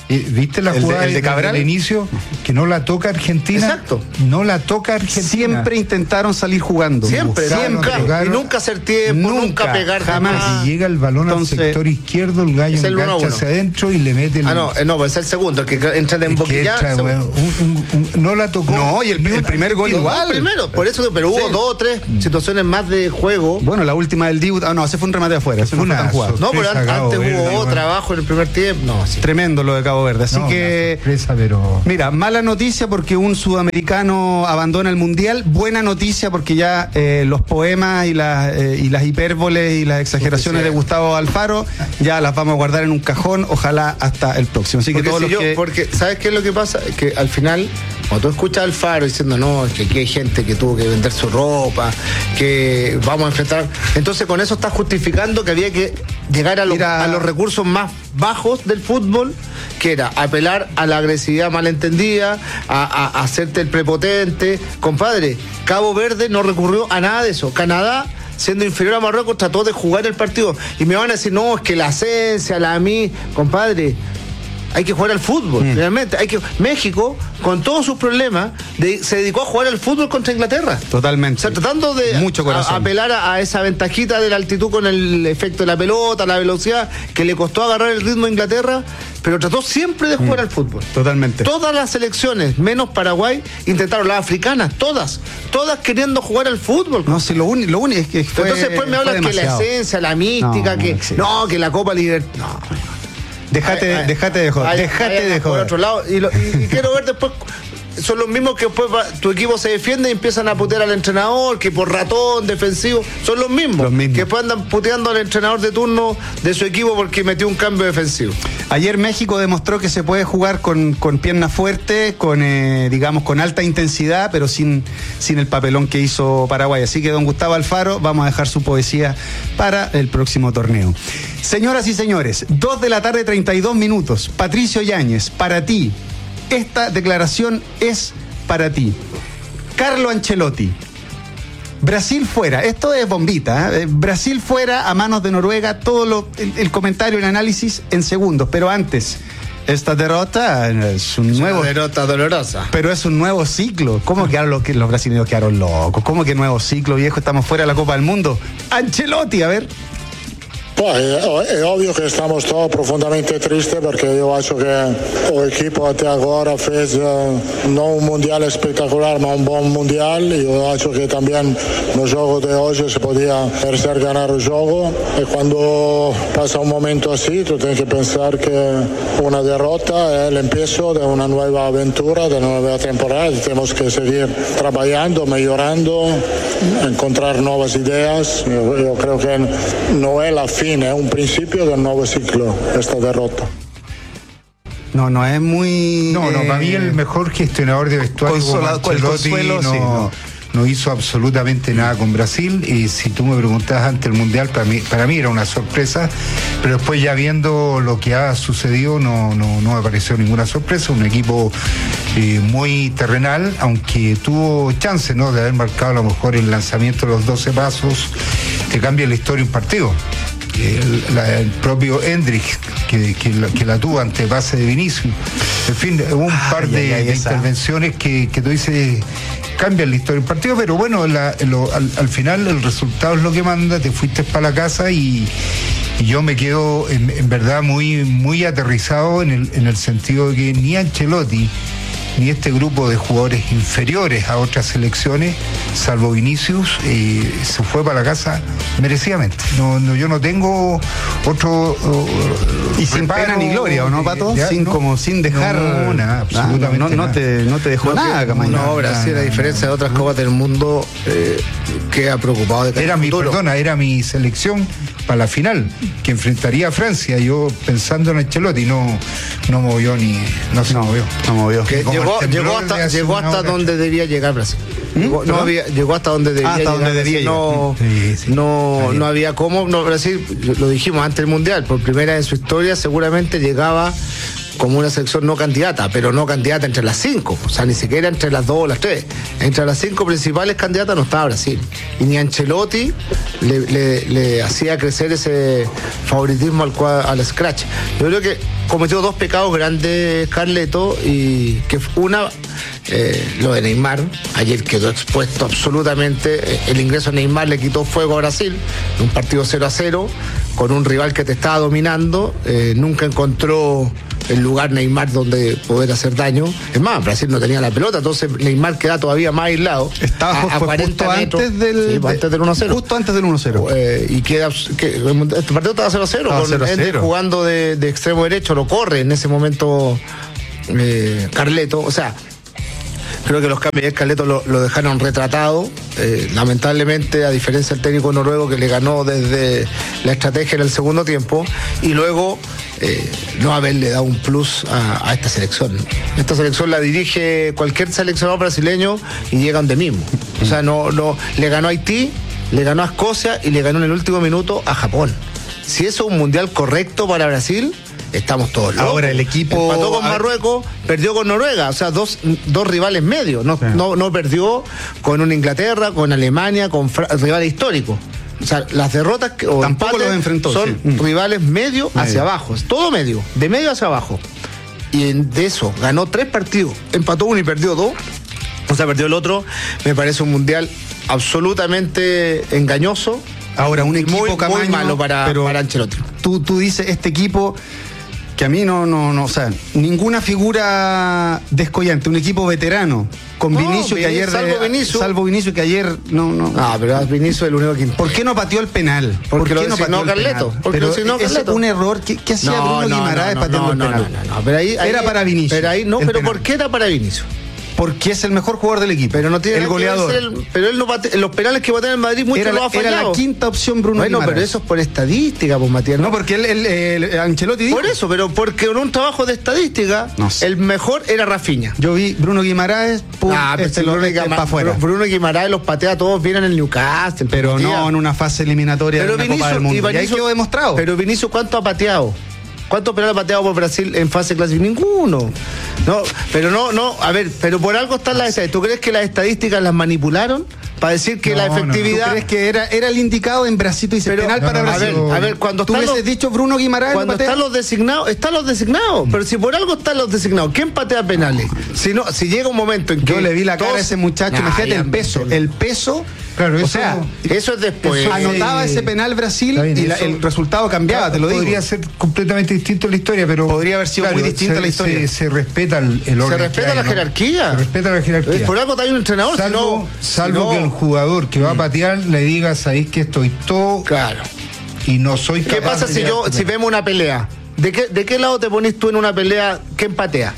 Eh, ¿Viste la El de- jugada el de Cabral? del inicio? Que no la toca Argentina. Exacto. No la toca Argentina. Siempre intentaron salir jugando. Siempre, Buscaron, nunca. tocaron. Y nunca hacer tiempo, nunca, Nunca, pegar jamás. más. Y llega el balón Entonces, al sector izquierdo, el gallo es el uno a engancha uno. hacia adentro y le mete el. Ah, no, eh, no, pues es el segundo, el que entra de es que emboquillar. entra, segundo. bueno, un- un- un- no la tocó. No, y el- Ni el un primer gol argentino. igual. No, primero, por eso, pero hubo Sí. dos o tres situaciones más de juego. Bueno, la última del Dibu. Ah, no, ese fue un remate afuera. Ese no Fue fue una tan jugado. sorpresa. No, pero an- Cabo antes Verde, hubo bueno. trabajo en el primer tiempo. No, sí. Tremendo lo de Cabo Verde. Así No, que. una sorpresa, pero. Mira, mala noticia porque un sudamericano abandona el mundial. Buena noticia porque ya eh, los poemas y las, eh, y las hipérboles y las exageraciones de Gustavo Alfaro ya las vamos a guardar en un cajón. Ojalá hasta el próximo. Así que Porque, todos si los yo- que. porque ¿sabes qué es lo que pasa? Es que al final, cuando tú escuchas al Faro diciendo, no, es que aquí hay gente que tuvo que vender su ropa, que vamos a enfrentar. Entonces, con eso estás justificando que había que llegar a, los- Mira- a los recursos más bajos del fútbol, que era apelar a la agresividad malentendida, a, a- a hacerte el prepotente. Compadre, Cabo Verde no recurrió a nada de eso. Canadá, siendo inferior a Marruecos, trató de jugar el partido. Y me van a decir, no, es que la esencia, la a mí, compadre. Hay que jugar al fútbol, Mm. realmente. Hay que... México, con todos sus problemas, de- se dedicó a jugar al fútbol contra Inglaterra. Totalmente. O sea, tratando de Mucho corazón. a- apelar a, a esa ventajita de la altitud con el efecto de la pelota, la velocidad, que le costó agarrar el ritmo a Inglaterra, pero trató siempre de jugar Mm. al fútbol. Totalmente. Todas las selecciones, menos Paraguay, intentaron, las africanas, todas, todas queriendo jugar al fútbol. No sé, lo único lo único es que fue. Entonces después me fue hablas que la demasiado. esencia, la mística, No, no que existe. no, que la Copa Libertad. No. Déjate, Ay, ay, déjate de joder. ay, Déjate ay, de por joder. otro lado, y, lo- y- y quiero ver después. Son los mismos que después va- tu equipo se defiende y empiezan a putear al entrenador, que por ratón, defensivo, son los mismos, Los mismos. que después andan puteando al entrenador de turno de su equipo porque metió un cambio defensivo. Ayer México demostró que se puede jugar con, con pierna fuerte, con eh, digamos con alta intensidad, pero sin, sin el papelón que hizo Paraguay. Así que don Gustavo Alfaro, vamos a dejar su poesía para el próximo torneo. Señoras y señores, dos de la tarde, treinta y dos minutos. Patricio Yáñez, para ti, esta declaración es para ti. Carlo Ancelotti. Brasil fuera, esto es bombita, ¿eh? Brasil fuera a manos de Noruega, todo lo, el, el comentario, el análisis en segundos, pero antes, esta derrota es un nuevo, Una derrota dolorosa. pero es un nuevo ciclo. ¿Cómo quedaron los, que los brasileños quedaron locos? ¿Cómo que nuevo ciclo, viejo? Estamos fuera de la Copa del Mundo. Ancelotti, a ver. Poi è, è ovvio che stiamo sto profondamente triste perché io faccio che l'equipo até agora fez non un mondiale spettacolare ma un buon mondiale. Io faccio che también no gioco di oggi si podia merecer ganar il gioco e quando passa un momento así tu tienes que pensar que una derrota è l'empiezo de una nueva aventura, de una nueva temporada. Tenemos que seguir trabajando, mejorando, encontrar nuevas ideas. Yo, yo creo que no es la fin, es un principio del nuevo ciclo esta derrota. No, no es muy. No, no, eh, para mí el mejor gestionador de vestuario consola- como el Ancelotti consuelo, no, sí, no. no hizo absolutamente nada con Brasil. Y si tú me preguntas ante el Mundial, para mí, para mí era una sorpresa, pero después ya viendo lo que ha sucedido no, no, no me pareció ninguna sorpresa. Un equipo eh, muy terrenal, aunque tuvo chance, ¿no?, de haber marcado a lo mejor el lanzamiento de los doce pasos, te cambia la historia un partido. El, la- el propio Hendrik que, que, la, que la tuvo ante pase de Vinicius. En fin, hubo un par Ay, de, ay, ay, de esa. intervenciones que, que tú dices cambian la historia del partido, pero bueno, la- lo- al, al final el resultado es lo que manda. Te fuiste para la casa y, y yo me quedo en, en verdad muy, muy aterrizado en el, en el sentido de que ni Ancelotti ni este grupo de jugadores inferiores a otras selecciones, salvo Vinicius, eh, se fue para la casa merecidamente. No, no, yo no tengo otro... uh, Y sin reparo, pena ni gloria, ¿o no, Pato? ya, sin, no, como sin dejar. No, nada, absolutamente no, no, no nada. te, no te dejó nada, Camaño. No, Brasil, a nada, diferencia de otras copas del mundo, eh, queda preocupado de cara Era al mi, futuro. perdona, era mi selección para la final, que enfrentaría a Francia. Yo pensando en Ancelotti, no, no movió ni, no se No, movió. no movió. Que Como llegó, el temblor llegó de hasta, hace llegó una hasta hora. donde debía llegar Brasil. Llegó, no ¿Perdón? había, llegó hasta donde debía Ah, hasta llegar. donde debía no, llegar. Sí, sí. no, Está bien. no había cómo. No, Brasil, lo dijimos antes del Mundial, por primera vez en su historia seguramente llegaba como una selección no candidata, pero no candidata entre las cinco, o sea, ni siquiera entre las dos o las tres. Entre las cinco principales candidatas no estaba Brasil. Y ni Ancelotti le, le, le hacía crecer ese favoritismo al, al scratch. Yo creo que cometió dos pecados grandes Carleto, y que una, eh, lo de Neymar. Ayer quedó expuesto absolutamente. El ingreso de Neymar le quitó fuego a Brasil, un partido cero a cero, con un rival que te estaba dominando. Eh, nunca encontró el lugar Neymar donde poder hacer daño. Es más, Brasil no tenía la pelota, entonces Neymar queda todavía más aislado. Estaba a, a fue cuarenta justo metros, antes del, sí, de, antes del uno a cero. Justo antes del uno a cero. Eh, y queda, que, este partido estaba cero a cero, estaba con cero a Ender cero. jugando de, de extremo derecho, lo corre en ese momento eh, Carleto. O sea, creo que los cambios de Carleto lo, lo dejaron retratado. Eh, lamentablemente, a diferencia del técnico noruego que le ganó desde la estrategia en el segundo tiempo, y luego eh, no haberle dado un plus a, a esta selección. Esta selección la dirige cualquier seleccionador brasileño y llegan de mismo. O sea, no, no, le ganó a Haití, le ganó a Escocia y le ganó en el último minuto a Japón. Si eso es un mundial correcto para Brasil, estamos todos locos. Ahora el equipo empató con Marruecos, perdió con Noruega, o sea, dos, dos rivales medios. No, sí. no, no perdió con una Inglaterra, con Alemania, con Fra- rivales históricos. O sea, las derrotas que, o tampoco empates los enfrentó, son sí. rivales medio, medio hacia abajo, es todo medio, de medio hacia abajo. Y en, de eso ganó tres partidos, empató uno y perdió dos. O sea, perdió el otro. Me parece un mundial absolutamente engañoso. Ahora, un equipo muy, Camaño, muy malo para, pero para Ancelotti. Tú, tú dices, este equipo que a mí no, no, no, o sea, ninguna figura descollante, un equipo veterano, con no, Vinicius que ayer... Salvo de, Vinicius. Salvo Vinicius que ayer no... no Ah, pero Vinicius es el único que... ¿Por qué no pateó el penal? Porque ¿Por qué lo no designó pateó el Carleto. penal? Porque Pero lo designó ese Carleto. es un error. ¿Qué, qué hacía no, Bruno no, Guimaraes no, pateando no, el no, penal? No, no, no, pero ahí, ahí era para Vinicius. Pero ahí no, pero penal. ¿Por qué era para Vinicius? Porque es el mejor jugador del equipo. Pero no tiene el goleador. El, pero él no bate, los penales que batean en Madrid muchos era, los ha fallado. Era la quinta opción Bruno Bueno, Guimaraes. pero eso es por estadística, pues Matías. No, no porque él, él, él, él Ancelotti dijo. Por eso, pero porque en un trabajo de estadística, no sé. el mejor era Rafinha. Yo vi Bruno Guimaraes, pum, ah, este lo Bruno, para afuera. Bruno Guimaraes los patea todos bien en el Newcastle. Pero no en una fase eliminatoria pero de una Vinicius, Copa del Mundo. Y, Vinicius, y ahí quedó demostrado. Pero Vinicius, ¿cuánto ha pateado? ¿Cuántos penales ha pateado por Brasil en fase clásica? Ninguno. No, pero no, no, a ver, pero por algo están las estadísticas. ¿Tú crees que las estadísticas las manipularon para decir que no, la efectividad? No, ¿tú crees que era, era el indicado en Brasil? Tú dices, pero, penal no, para no, Brasil. A ver, a ver, cuando tú están hubieses los, dicho Bruno Guimaraes. Cuando están los designados, están los designados. Pero si por algo están los designados, ¿quién patea penales? Si no, si llega un momento en que yo le vi la cara a ese muchacho, nah, imagínate el peso, el peso. Claro, o eso, sea, eso es después. Eso anotaba ese penal Brasil bien, y la, el resultado cambiaba, claro, te lo digo. Podría ser completamente distinto la historia, pero podría haber sido claro, muy distinta se, la historia. Se, se respeta el, el orden. Se respeta la ¿no? jerarquía. Se respeta la jerarquía. Por algo hay un entrenador. Salvo, si no, salvo si no, que el jugador que va a patear le diga, sabéis que estoy todo. Claro. Y no soy capaz. ¿Qué pasa de si yo, si vemos una pelea? ¿De qué, ¿De qué lado te pones tú en una pelea? ¿Quién patea?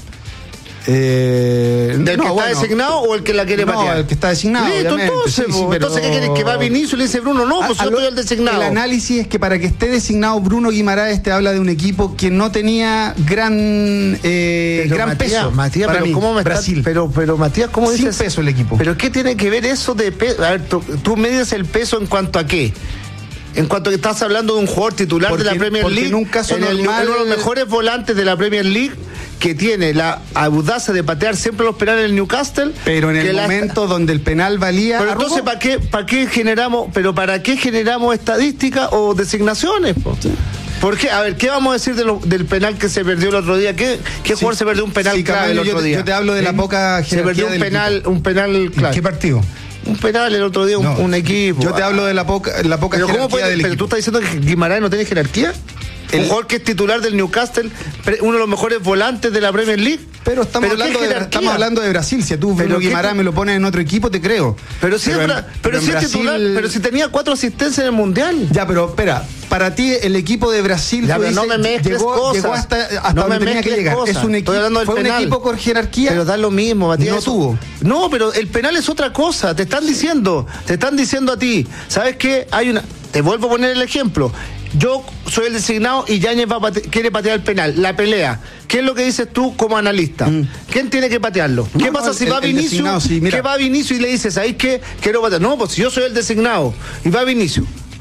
Eh, ¿Del no, que está bueno, designado o el que la quiere no, patear? El que está designado. Listo, entonces, sí, sí, entonces pero... ¿qué quieres? ¿Que va Vinicius y le dice Bruno? No, pues a, yo estoy el designado. El análisis es que para que esté designado Bruno Guimaraes te habla de un equipo que no tenía gran eh, gran Matías, peso. Matías, para pero mí, ¿cómo me Brasil. Está, pero, pero Matías, ¿cómo Sin dices? peso el equipo. ¿Pero qué tiene que ver eso de peso? A ver, tú, tú mides el peso en cuanto a qué. En cuanto que estás hablando de un jugador titular porque, de la Premier League, en un caso en el, normal, uno de los mejores volantes de la Premier League, que tiene la audacia de patear siempre los penales en el Newcastle. Pero en el momento la... donde el penal valía. Pero entonces, ¿para qué, para qué generamos, pero para qué generamos estadísticas o designaciones? Sí. ¿Por qué? A ver, ¿qué vamos a decir de lo, del penal que se perdió el otro día? ¿Qué, qué sí, jugador se perdió un penal sí, clave el otro yo, día? Yo te hablo de la poca jerarquía. Se perdió un penal, equipo. un penal clave. ¿En qué partido? Un penal el otro día, no, un, un equipo. Yo te hablo de la poca, la poca pero jerarquía ¿cómo puede, del pero equipo. tú estás diciendo que Guimaraes no tiene jerarquía. El un jugador que es titular del Newcastle, uno de los mejores volantes de la Premier League. Pero estamos, ¿Pero hablando, de, estamos hablando de Brasil. Si a tú, Bruno Guimaraes, me lo pones en otro equipo, te creo. Pero si, pero, es, pero pero si Brasil... es titular, pero si tenía cuatro asistencias en el Mundial. Ya, pero espera, para ti el equipo de Brasil ya, dices, no me llegó, cosas. llegó hasta, hasta no donde me tenía que llegar. Cosas. Es un equipo, fue penal. un equipo con jerarquía. Pero da lo mismo, Matías. No tuvo. No, pero el penal es otra cosa. Te están diciendo, te están diciendo a ti. ¿Sabes qué? Hay una. Te vuelvo a poner el ejemplo. Yo soy el designado y Yáñez va a pate- quiere patear el penal, la pelea. ¿Qué es lo que dices tú como analista? Mm. ¿Quién tiene que patearlo? ¿Qué no, pasa no, si el, va Vinicius? Sí, ¿Qué va Vinicius y le dices, ahí que quiero patear? No, pues yo soy el designado y va Vinicius.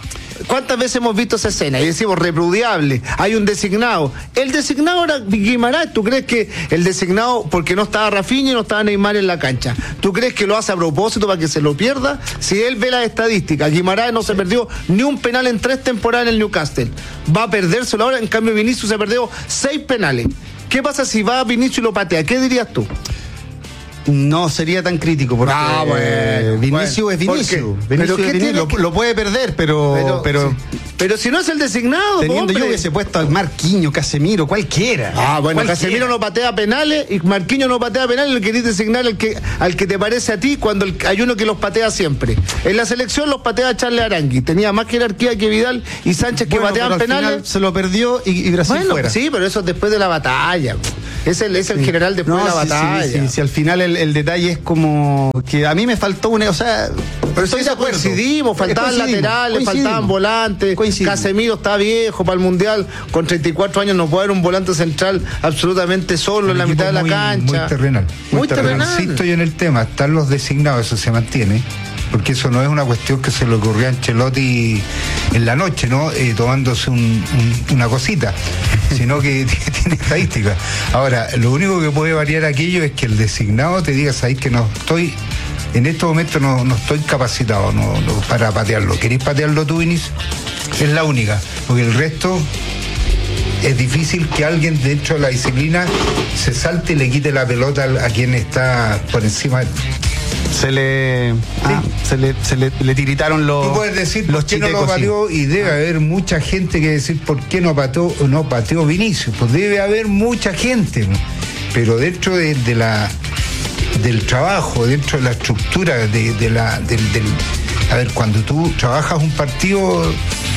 ¿Cuántas veces hemos visto esa escena? Y decimos repudiable, hay un designado. El designado era Guimaraes. ¿Tú crees que el designado, porque no estaba Rafinha y no estaba Neymar en la cancha, tú crees que lo hace a propósito para que se lo pierda? Si él ve las estadísticas, Guimaraes no se perdió ni un penal en tres temporadas en el Newcastle. Va a perdérselo ahora, en cambio Vinicius se perdió seis penales. ¿Qué pasa si va Vinicius y lo patea? ¿Qué dirías tú? No sería tan crítico porque ah, bueno, eh, Vinicius bueno, es Vinicius. ¿por Vinicius ¿Pero es Vinicius. Lo, que... lo puede perder, pero pero, pero, sí. pero si no es el designado, teniendo hombre. yo hubiese puesto al Marquinhos, Casemiro, cualquiera. Ah, bueno, cualquiera. Casemiro no patea penales y Marquinhos no patea penales, le querés designar al que al que te parece a ti cuando el, hay uno que los patea siempre. En la selección los patea Charles Arangui, tenía más jerarquía que Vidal y Sánchez que bueno, pateaban pero al penales. final se lo perdió y, y Brasil bueno, fuera. Sí, pero eso es después de la batalla. Es el, es el sí. general después no, de la sí, batalla. Sí, sí, sí, al final el, el detalle es como que a mí me faltó una, o sea, pero estoy de acuerdo. Coincidimos, faltaban laterales, faltaban volantes. Casemiro está viejo para el Mundial, con treinta y cuatro años no puede haber un volante central absolutamente solo el en la mitad de la muy, cancha. Muy terrenal. Muy, muy terrenal. terrenal. Insisto yo en el tema, están los designados, eso se mantiene. Porque eso no es una cuestión que se le ocurrió a Ancelotti en la noche, ¿no? Eh, tomándose un, un, una cosita, sino que tiene estadística. Ahora, lo único que puede variar aquello es que el designado te diga, sabéis que no estoy, en este momento no, no estoy capacitado no, no, para patearlo. ¿Queréis patearlo tú, Vinicius? Es la única, porque el resto es difícil que alguien dentro de la disciplina se salte y le quite la pelota a quien está por encima de... Se le, ah, sí. se le se le, le tiritaron los Tú puedes decir los por qué no lo pateó y debe ah. haber mucha gente que decir por qué no pateó no pateó Vinicius. Pues debe haber mucha gente, ¿no? Pero dentro de, de la del trabajo, dentro de la estructura de, de la del, del a ver, cuando tú trabajas un partido,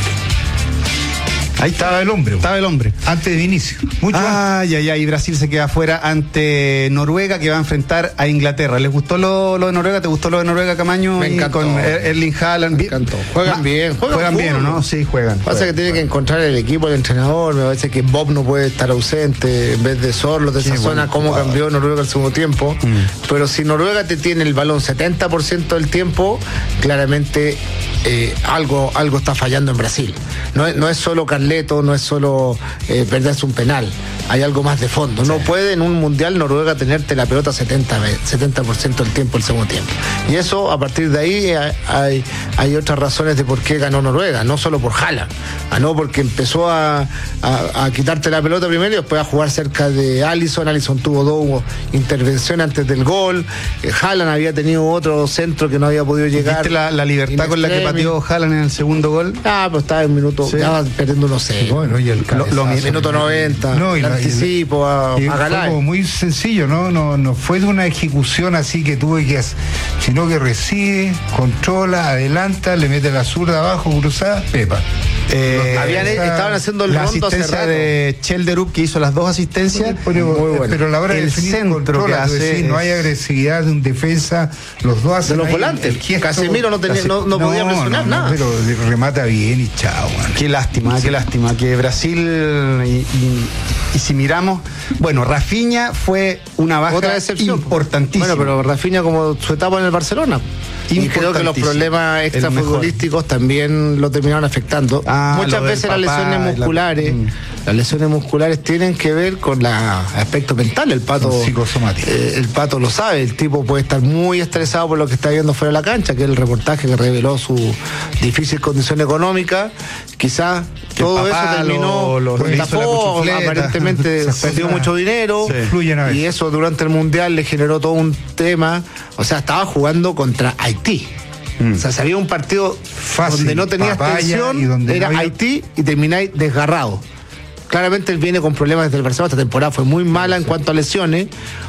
ahí estaba el hombre. Estaba el hombre. Antes de Vinicius. Mucho ay, ay, ay. Y Brasil se queda fuera ante Noruega, que va a enfrentar a Inglaterra. ¿Les gustó lo, lo de Noruega? ¿Te gustó lo de Noruega, Camaño? Me encantó. Con Erling Haaland. Me encantó. Juegan bien. Juegan, juegan bien, ¿no? Sí, juegan. Pasa juegan, que tiene juegan. que encontrar el equipo, el entrenador. Me parece que Bob no puede estar ausente en vez de Sorlo de esa sí, zona. Bueno, cómo wow. cambió Noruega el segundo tiempo. Mm. Pero si Noruega te tiene el balón setenta por ciento del tiempo, claramente eh, algo, algo está fallando en Brasil. No, no es solo Carleto, no es solo Eh, perderse un penal, hay algo más de fondo. No sí. puede en un mundial Noruega tenerte la pelota setenta por ciento del tiempo el segundo tiempo. Y eso, a partir de ahí, hay, hay otras razones de por qué ganó Noruega, no solo por Haaland, ganó porque empezó a, a, a quitarte la pelota primero y después a jugar cerca de Alisson. Alisson tuvo dos intervenciones antes del gol. eh, Haaland había tenido otro centro que no había podido llegar. ¿Viste la, la libertad con la que pateó Haaland en el segundo gol? Ah, pero estaba en un minuto, sí. estaba perdiendo uno cero. Bueno, y el Lo, lo minuto noventa, no, y el anticipo a, y a Galay. Fue muy sencillo, ¿no? No, no fue de una ejecución así que tuve que hacer, sino que recibe, controla, adelanta, le mete la zurda abajo, cruzada, pepa. Eh, Habían, esa, estaban haciendo el la rondo asistencia hace de Chelderup, que hizo las dos asistencias. Pero, muy bueno. pero a la hora el de definir centro controla, que hace decir, no hay agresividad de un defensa, los dos hacen de los volantes. Gesto, Casemiro no, tenía, no, no, no podía presionar no, nada. No, pero remata bien y chao. Man. Qué lástima, sí. qué lástima que Brasil y, y, y si miramos, bueno, Rafinha fue una baja Otra decepción. importantísima. Bueno, pero Rafinha como su etapa en el Barcelona. Y creo que los problemas extrafutbolísticos también lo terminaron afectando. Ah, Muchas veces las lesiones musculares, la... las lesiones musculares tienen que ver con el aspecto mental. El Pato, psicosomático. Eh, el Pato lo sabe. El tipo puede estar muy estresado por lo que está viendo fuera de la cancha, que es el reportaje que reveló su difícil condición económica. Quizás todo eso terminó, lo, lo tapó, aparentemente perdió mucho dinero, sí. Y eso durante el Mundial le generó todo un tema. O sea, estaba jugando contra Haití. Mm. O sea, se había un partido fácil, donde no tenías tensión, y donde era no había... Haití y termináis desgarrado. Claramente él viene con problemas desde el Barcelona. Esta temporada fue muy mala en cuanto a lesiones.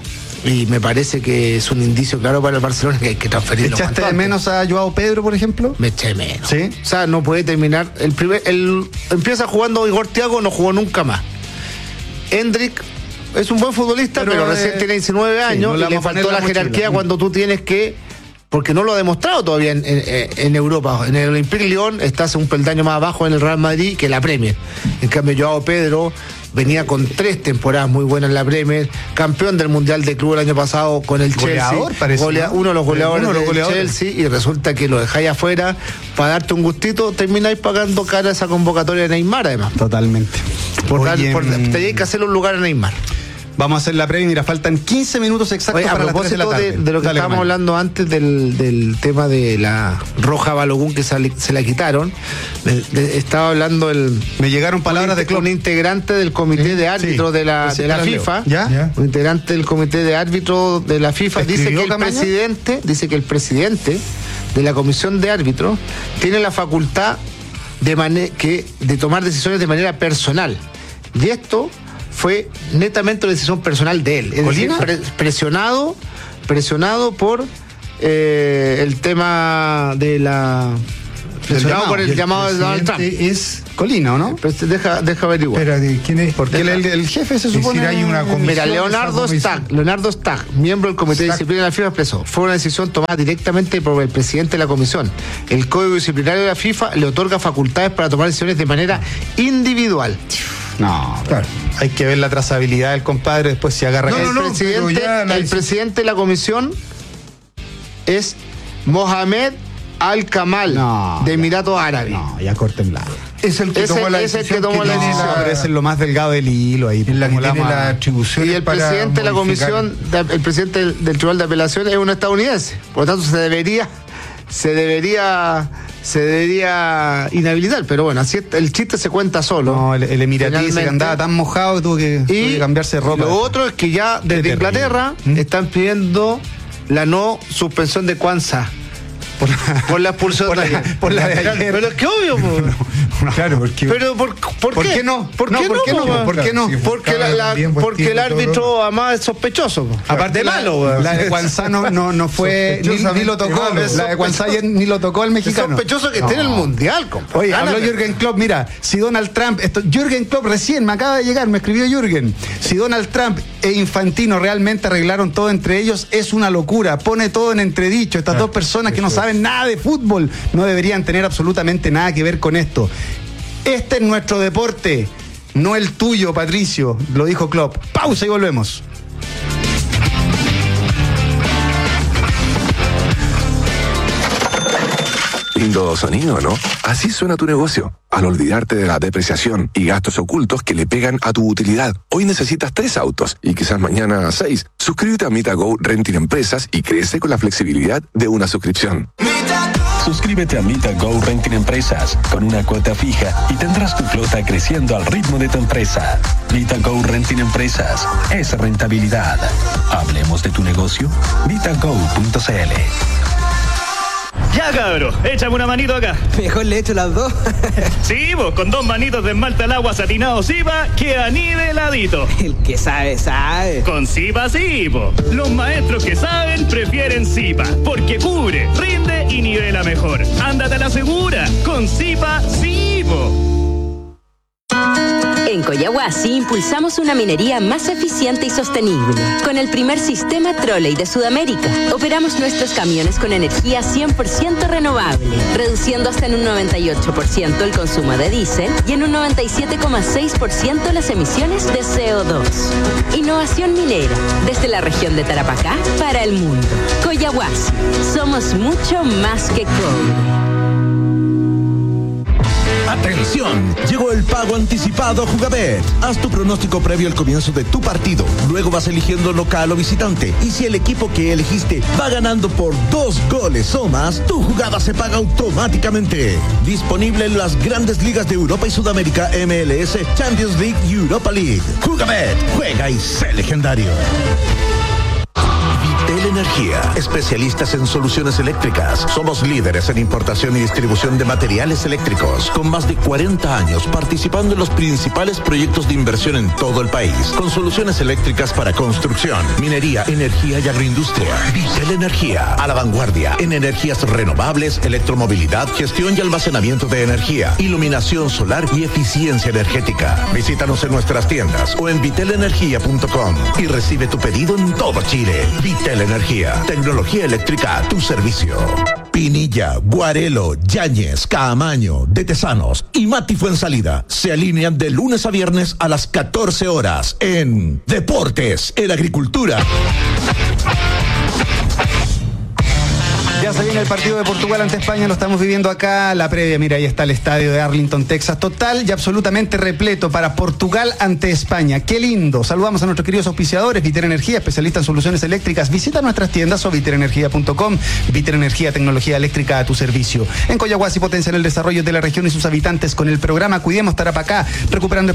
Y me parece que es un indicio claro para el Barcelona que hay que transferirlo. ¿Echaste de menos a Joao Pedro, por ejemplo? Me eché menos. ¿Sí? O sea, no puede terminar. El primer, el, empieza jugando Igor Thiago, no jugó nunca más. Hendrik es un buen futbolista, pero, pero recién eh, tiene diecinueve años, sí, no y le faltó la, la jerarquía cuando tú tienes que porque no lo ha demostrado todavía en, en, en Europa. En el Olympique Lyon está un peldaño más abajo en el Real Madrid que la Premier. En cambio, Joao Pedro venía con tres temporadas muy buenas en la Premier, campeón del Mundial de Club el año pasado con el Goleador, Chelsea, parece, golea, ¿no? uno de los goleadores uno de los del goleadores. Chelsea, y resulta que lo dejáis afuera para darte un gustito, termináis pagando cara esa convocatoria de Neymar, además. Totalmente. Por dar, Oye, por, mm, tenéis que hacerle un lugar a Neymar. vamos a hacer la previa, mira, faltan quince minutos exactos Oye, a para las tres de la propósito tarde. de, de lo que Dale, estábamos Gamal. hablando antes del, del tema de la Roja Balogun que se, se la quitaron, de- de- estaba hablando el Me llegaron palabras de un, Klopp. un integrante del comité de árbitros Sí, de la, sí, de la te las leo. FIFA, ¿Ya? ¿Ya? un integrante del comité de árbitros de la FIFA dice ¿Escribió que el Camaño? presidente, dice que el presidente de la comisión de árbitros tiene la facultad de mane- que de tomar decisiones de manera personal. Y esto fue netamente una decisión personal de él. Es decir, ¿Colina? pre- presionado, presionado por eh, el tema de la presionado llamado. por Y el, el llamado de Donald Trump. Presidente es. Colina, ¿o no? Pues deja, deja averiguar. Espera, ¿de quién es? Porque él, el, el jefe se Es decir, supone. hay una comisión. Mira, esa Leonardo comisión. Stag, Leonardo Stag, miembro del Comité de Stag. Disciplina de la FIFA, expresó: fue una decisión tomada directamente por el presidente de la comisión. El Código Disciplinario de la FIFA le otorga facultades para tomar decisiones de manera individual. No, Claro. hay que ver la trazabilidad del compadre, después se agarra. No, acá. no, el no, presidente, pero ya la el deci- presidente de la comisión es Mohamed Al-Kamal, No, de ya. Emiratos Árabes. No, ya córtenla. Es el que Ese- tomó la es el decisión. que tomó la tiene decisión. No, pero ese es lo más delgado del hilo ahí. Es la que como tiene ma- la atribución. Y el presidente de la comisión, de- el presidente del, del Tribunal de Apelaciones es un estadounidense. Por lo tanto, se debería, se debería, se debería inhabilitar. Pero bueno, así es, el chiste se cuenta solo. No, el, el emiratí ese que Finalmente. andaba tan mojado tuvo que, tuvo Y que cambiarse de ropa. lo otro es que ya desde terrible. Inglaterra ¿Mm? están pidiendo la no suspensión de Kwanzaa. por la, Por la expulsión por de la- ayer. por la de ayer. Pero es que obvio, po. Claro, porque. Pero ¿por, por, ¿Por qué? qué no? ¿Por No, qué ¿por qué no? no? po? ¿Por qué no? Sí, Porque, la- la- bien, buen porque el tipo, todo. árbitro además es sospechoso. po. Aparte, de la, malo, weón. la de Guanzano no, no fue. ni, ni lo tocó. Sospechosamente malo. La de Guanzano ayer ni lo tocó el Es mexicano. sospechoso que esté en el mundial, compadre. Oye, habló Gánate. Jürgen Klopp, mira, si Donald Trump, esto, Jürgen Klopp recién me acaba de llegar, me escribió Jürgen, si Donald Trump e Infantino realmente arreglaron todo entre ellos, es una locura, pone todo en entredicho, estas dos personas que no saben nada de fútbol no deberían tener absolutamente nada que ver con esto. Este es nuestro deporte, no el tuyo, Patricio, lo dijo Klopp. Pausa y volvemos. Lindo sonido, ¿no? Así suena tu negocio. Al olvidarte de la depreciación y gastos ocultos que le pegan a tu utilidad. Hoy necesitas tres autos y quizás mañana seis. Suscríbete a MitaGo Renting Empresas y crece con la flexibilidad de una suscripción. Suscríbete a MitaGo Renting Empresas con una cuota fija y tendrás tu flota creciendo al ritmo de tu empresa. MitaGo Renting Empresas es rentabilidad. Hablemos de tu negocio. mitago punto cl. Ya, cabro, échame una manito acá. Mejor le echo las dos. Sí, vos, con dos manitos de esmalta al agua satinado Zipa, queda niveladito. El que sabe, sabe. Con Zipa sí, po. Los maestros que saben prefieren Zipa, porque cubre, rinde y nivela mejor. Ándate a la segura, con Zipa sí, po. En Coyahuasi impulsamos una minería más eficiente y sostenible. Con el primer sistema Trolley de Sudamérica, operamos nuestros camiones con energía cien por ciento renovable, reduciendo hasta en un noventa y ocho por ciento el consumo de diésel y en un noventa y siete coma seis por ciento las emisiones de C O dos. Innovación minera, desde la región de Tarapacá para el mundo. Coyahuasi, somos mucho más que cobre. ¡Atención! Llegó el pago anticipado Jugabet. Haz tu pronóstico previo al comienzo de tu partido. Luego vas eligiendo local o visitante. Y si el equipo que elegiste va ganando por dos goles o más, tu jugada se paga automáticamente. Disponible en las grandes ligas de Europa y Sudamérica, M L S, Champions League y Europa League. Jugabet, juega y sé legendario. Vitel Energía, especialistas en soluciones eléctricas. Somos líderes en importación y distribución de materiales eléctricos, con más de cuarenta años participando en los principales proyectos de inversión en todo el país, con soluciones eléctricas para construcción, minería, energía y agroindustria. Vitel Energía, a la vanguardia en energías renovables, electromovilidad, gestión y almacenamiento de energía, iluminación solar y eficiencia energética. Visítanos en nuestras tiendas o en vitel energía punto com y recibe tu pedido en todo Chile. Vitel Energía. Energía, tecnología eléctrica a tu servicio. Pinilla, Guarelo, Yáñez, Caamaño, De Tesanos y Mati Fuensalida se alinean de lunes a viernes a las catorce horas en Deportes en Agricultura. Ya se viene el partido de Portugal ante España, lo estamos viviendo acá, la previa, mira, ahí está el estadio de Arlington, Texas, total y absolutamente repleto para Portugal ante España. ¡Qué lindo! Saludamos a nuestros queridos auspiciadores, Viter Energía, especialista en soluciones eléctricas. Visita nuestras tiendas o viter energía punto com. Viter Energía, tecnología eléctrica a tu servicio. En Coyahuasi potencian el desarrollo de la región y sus habitantes con el programa Cuidemos Tarapacá, recuperando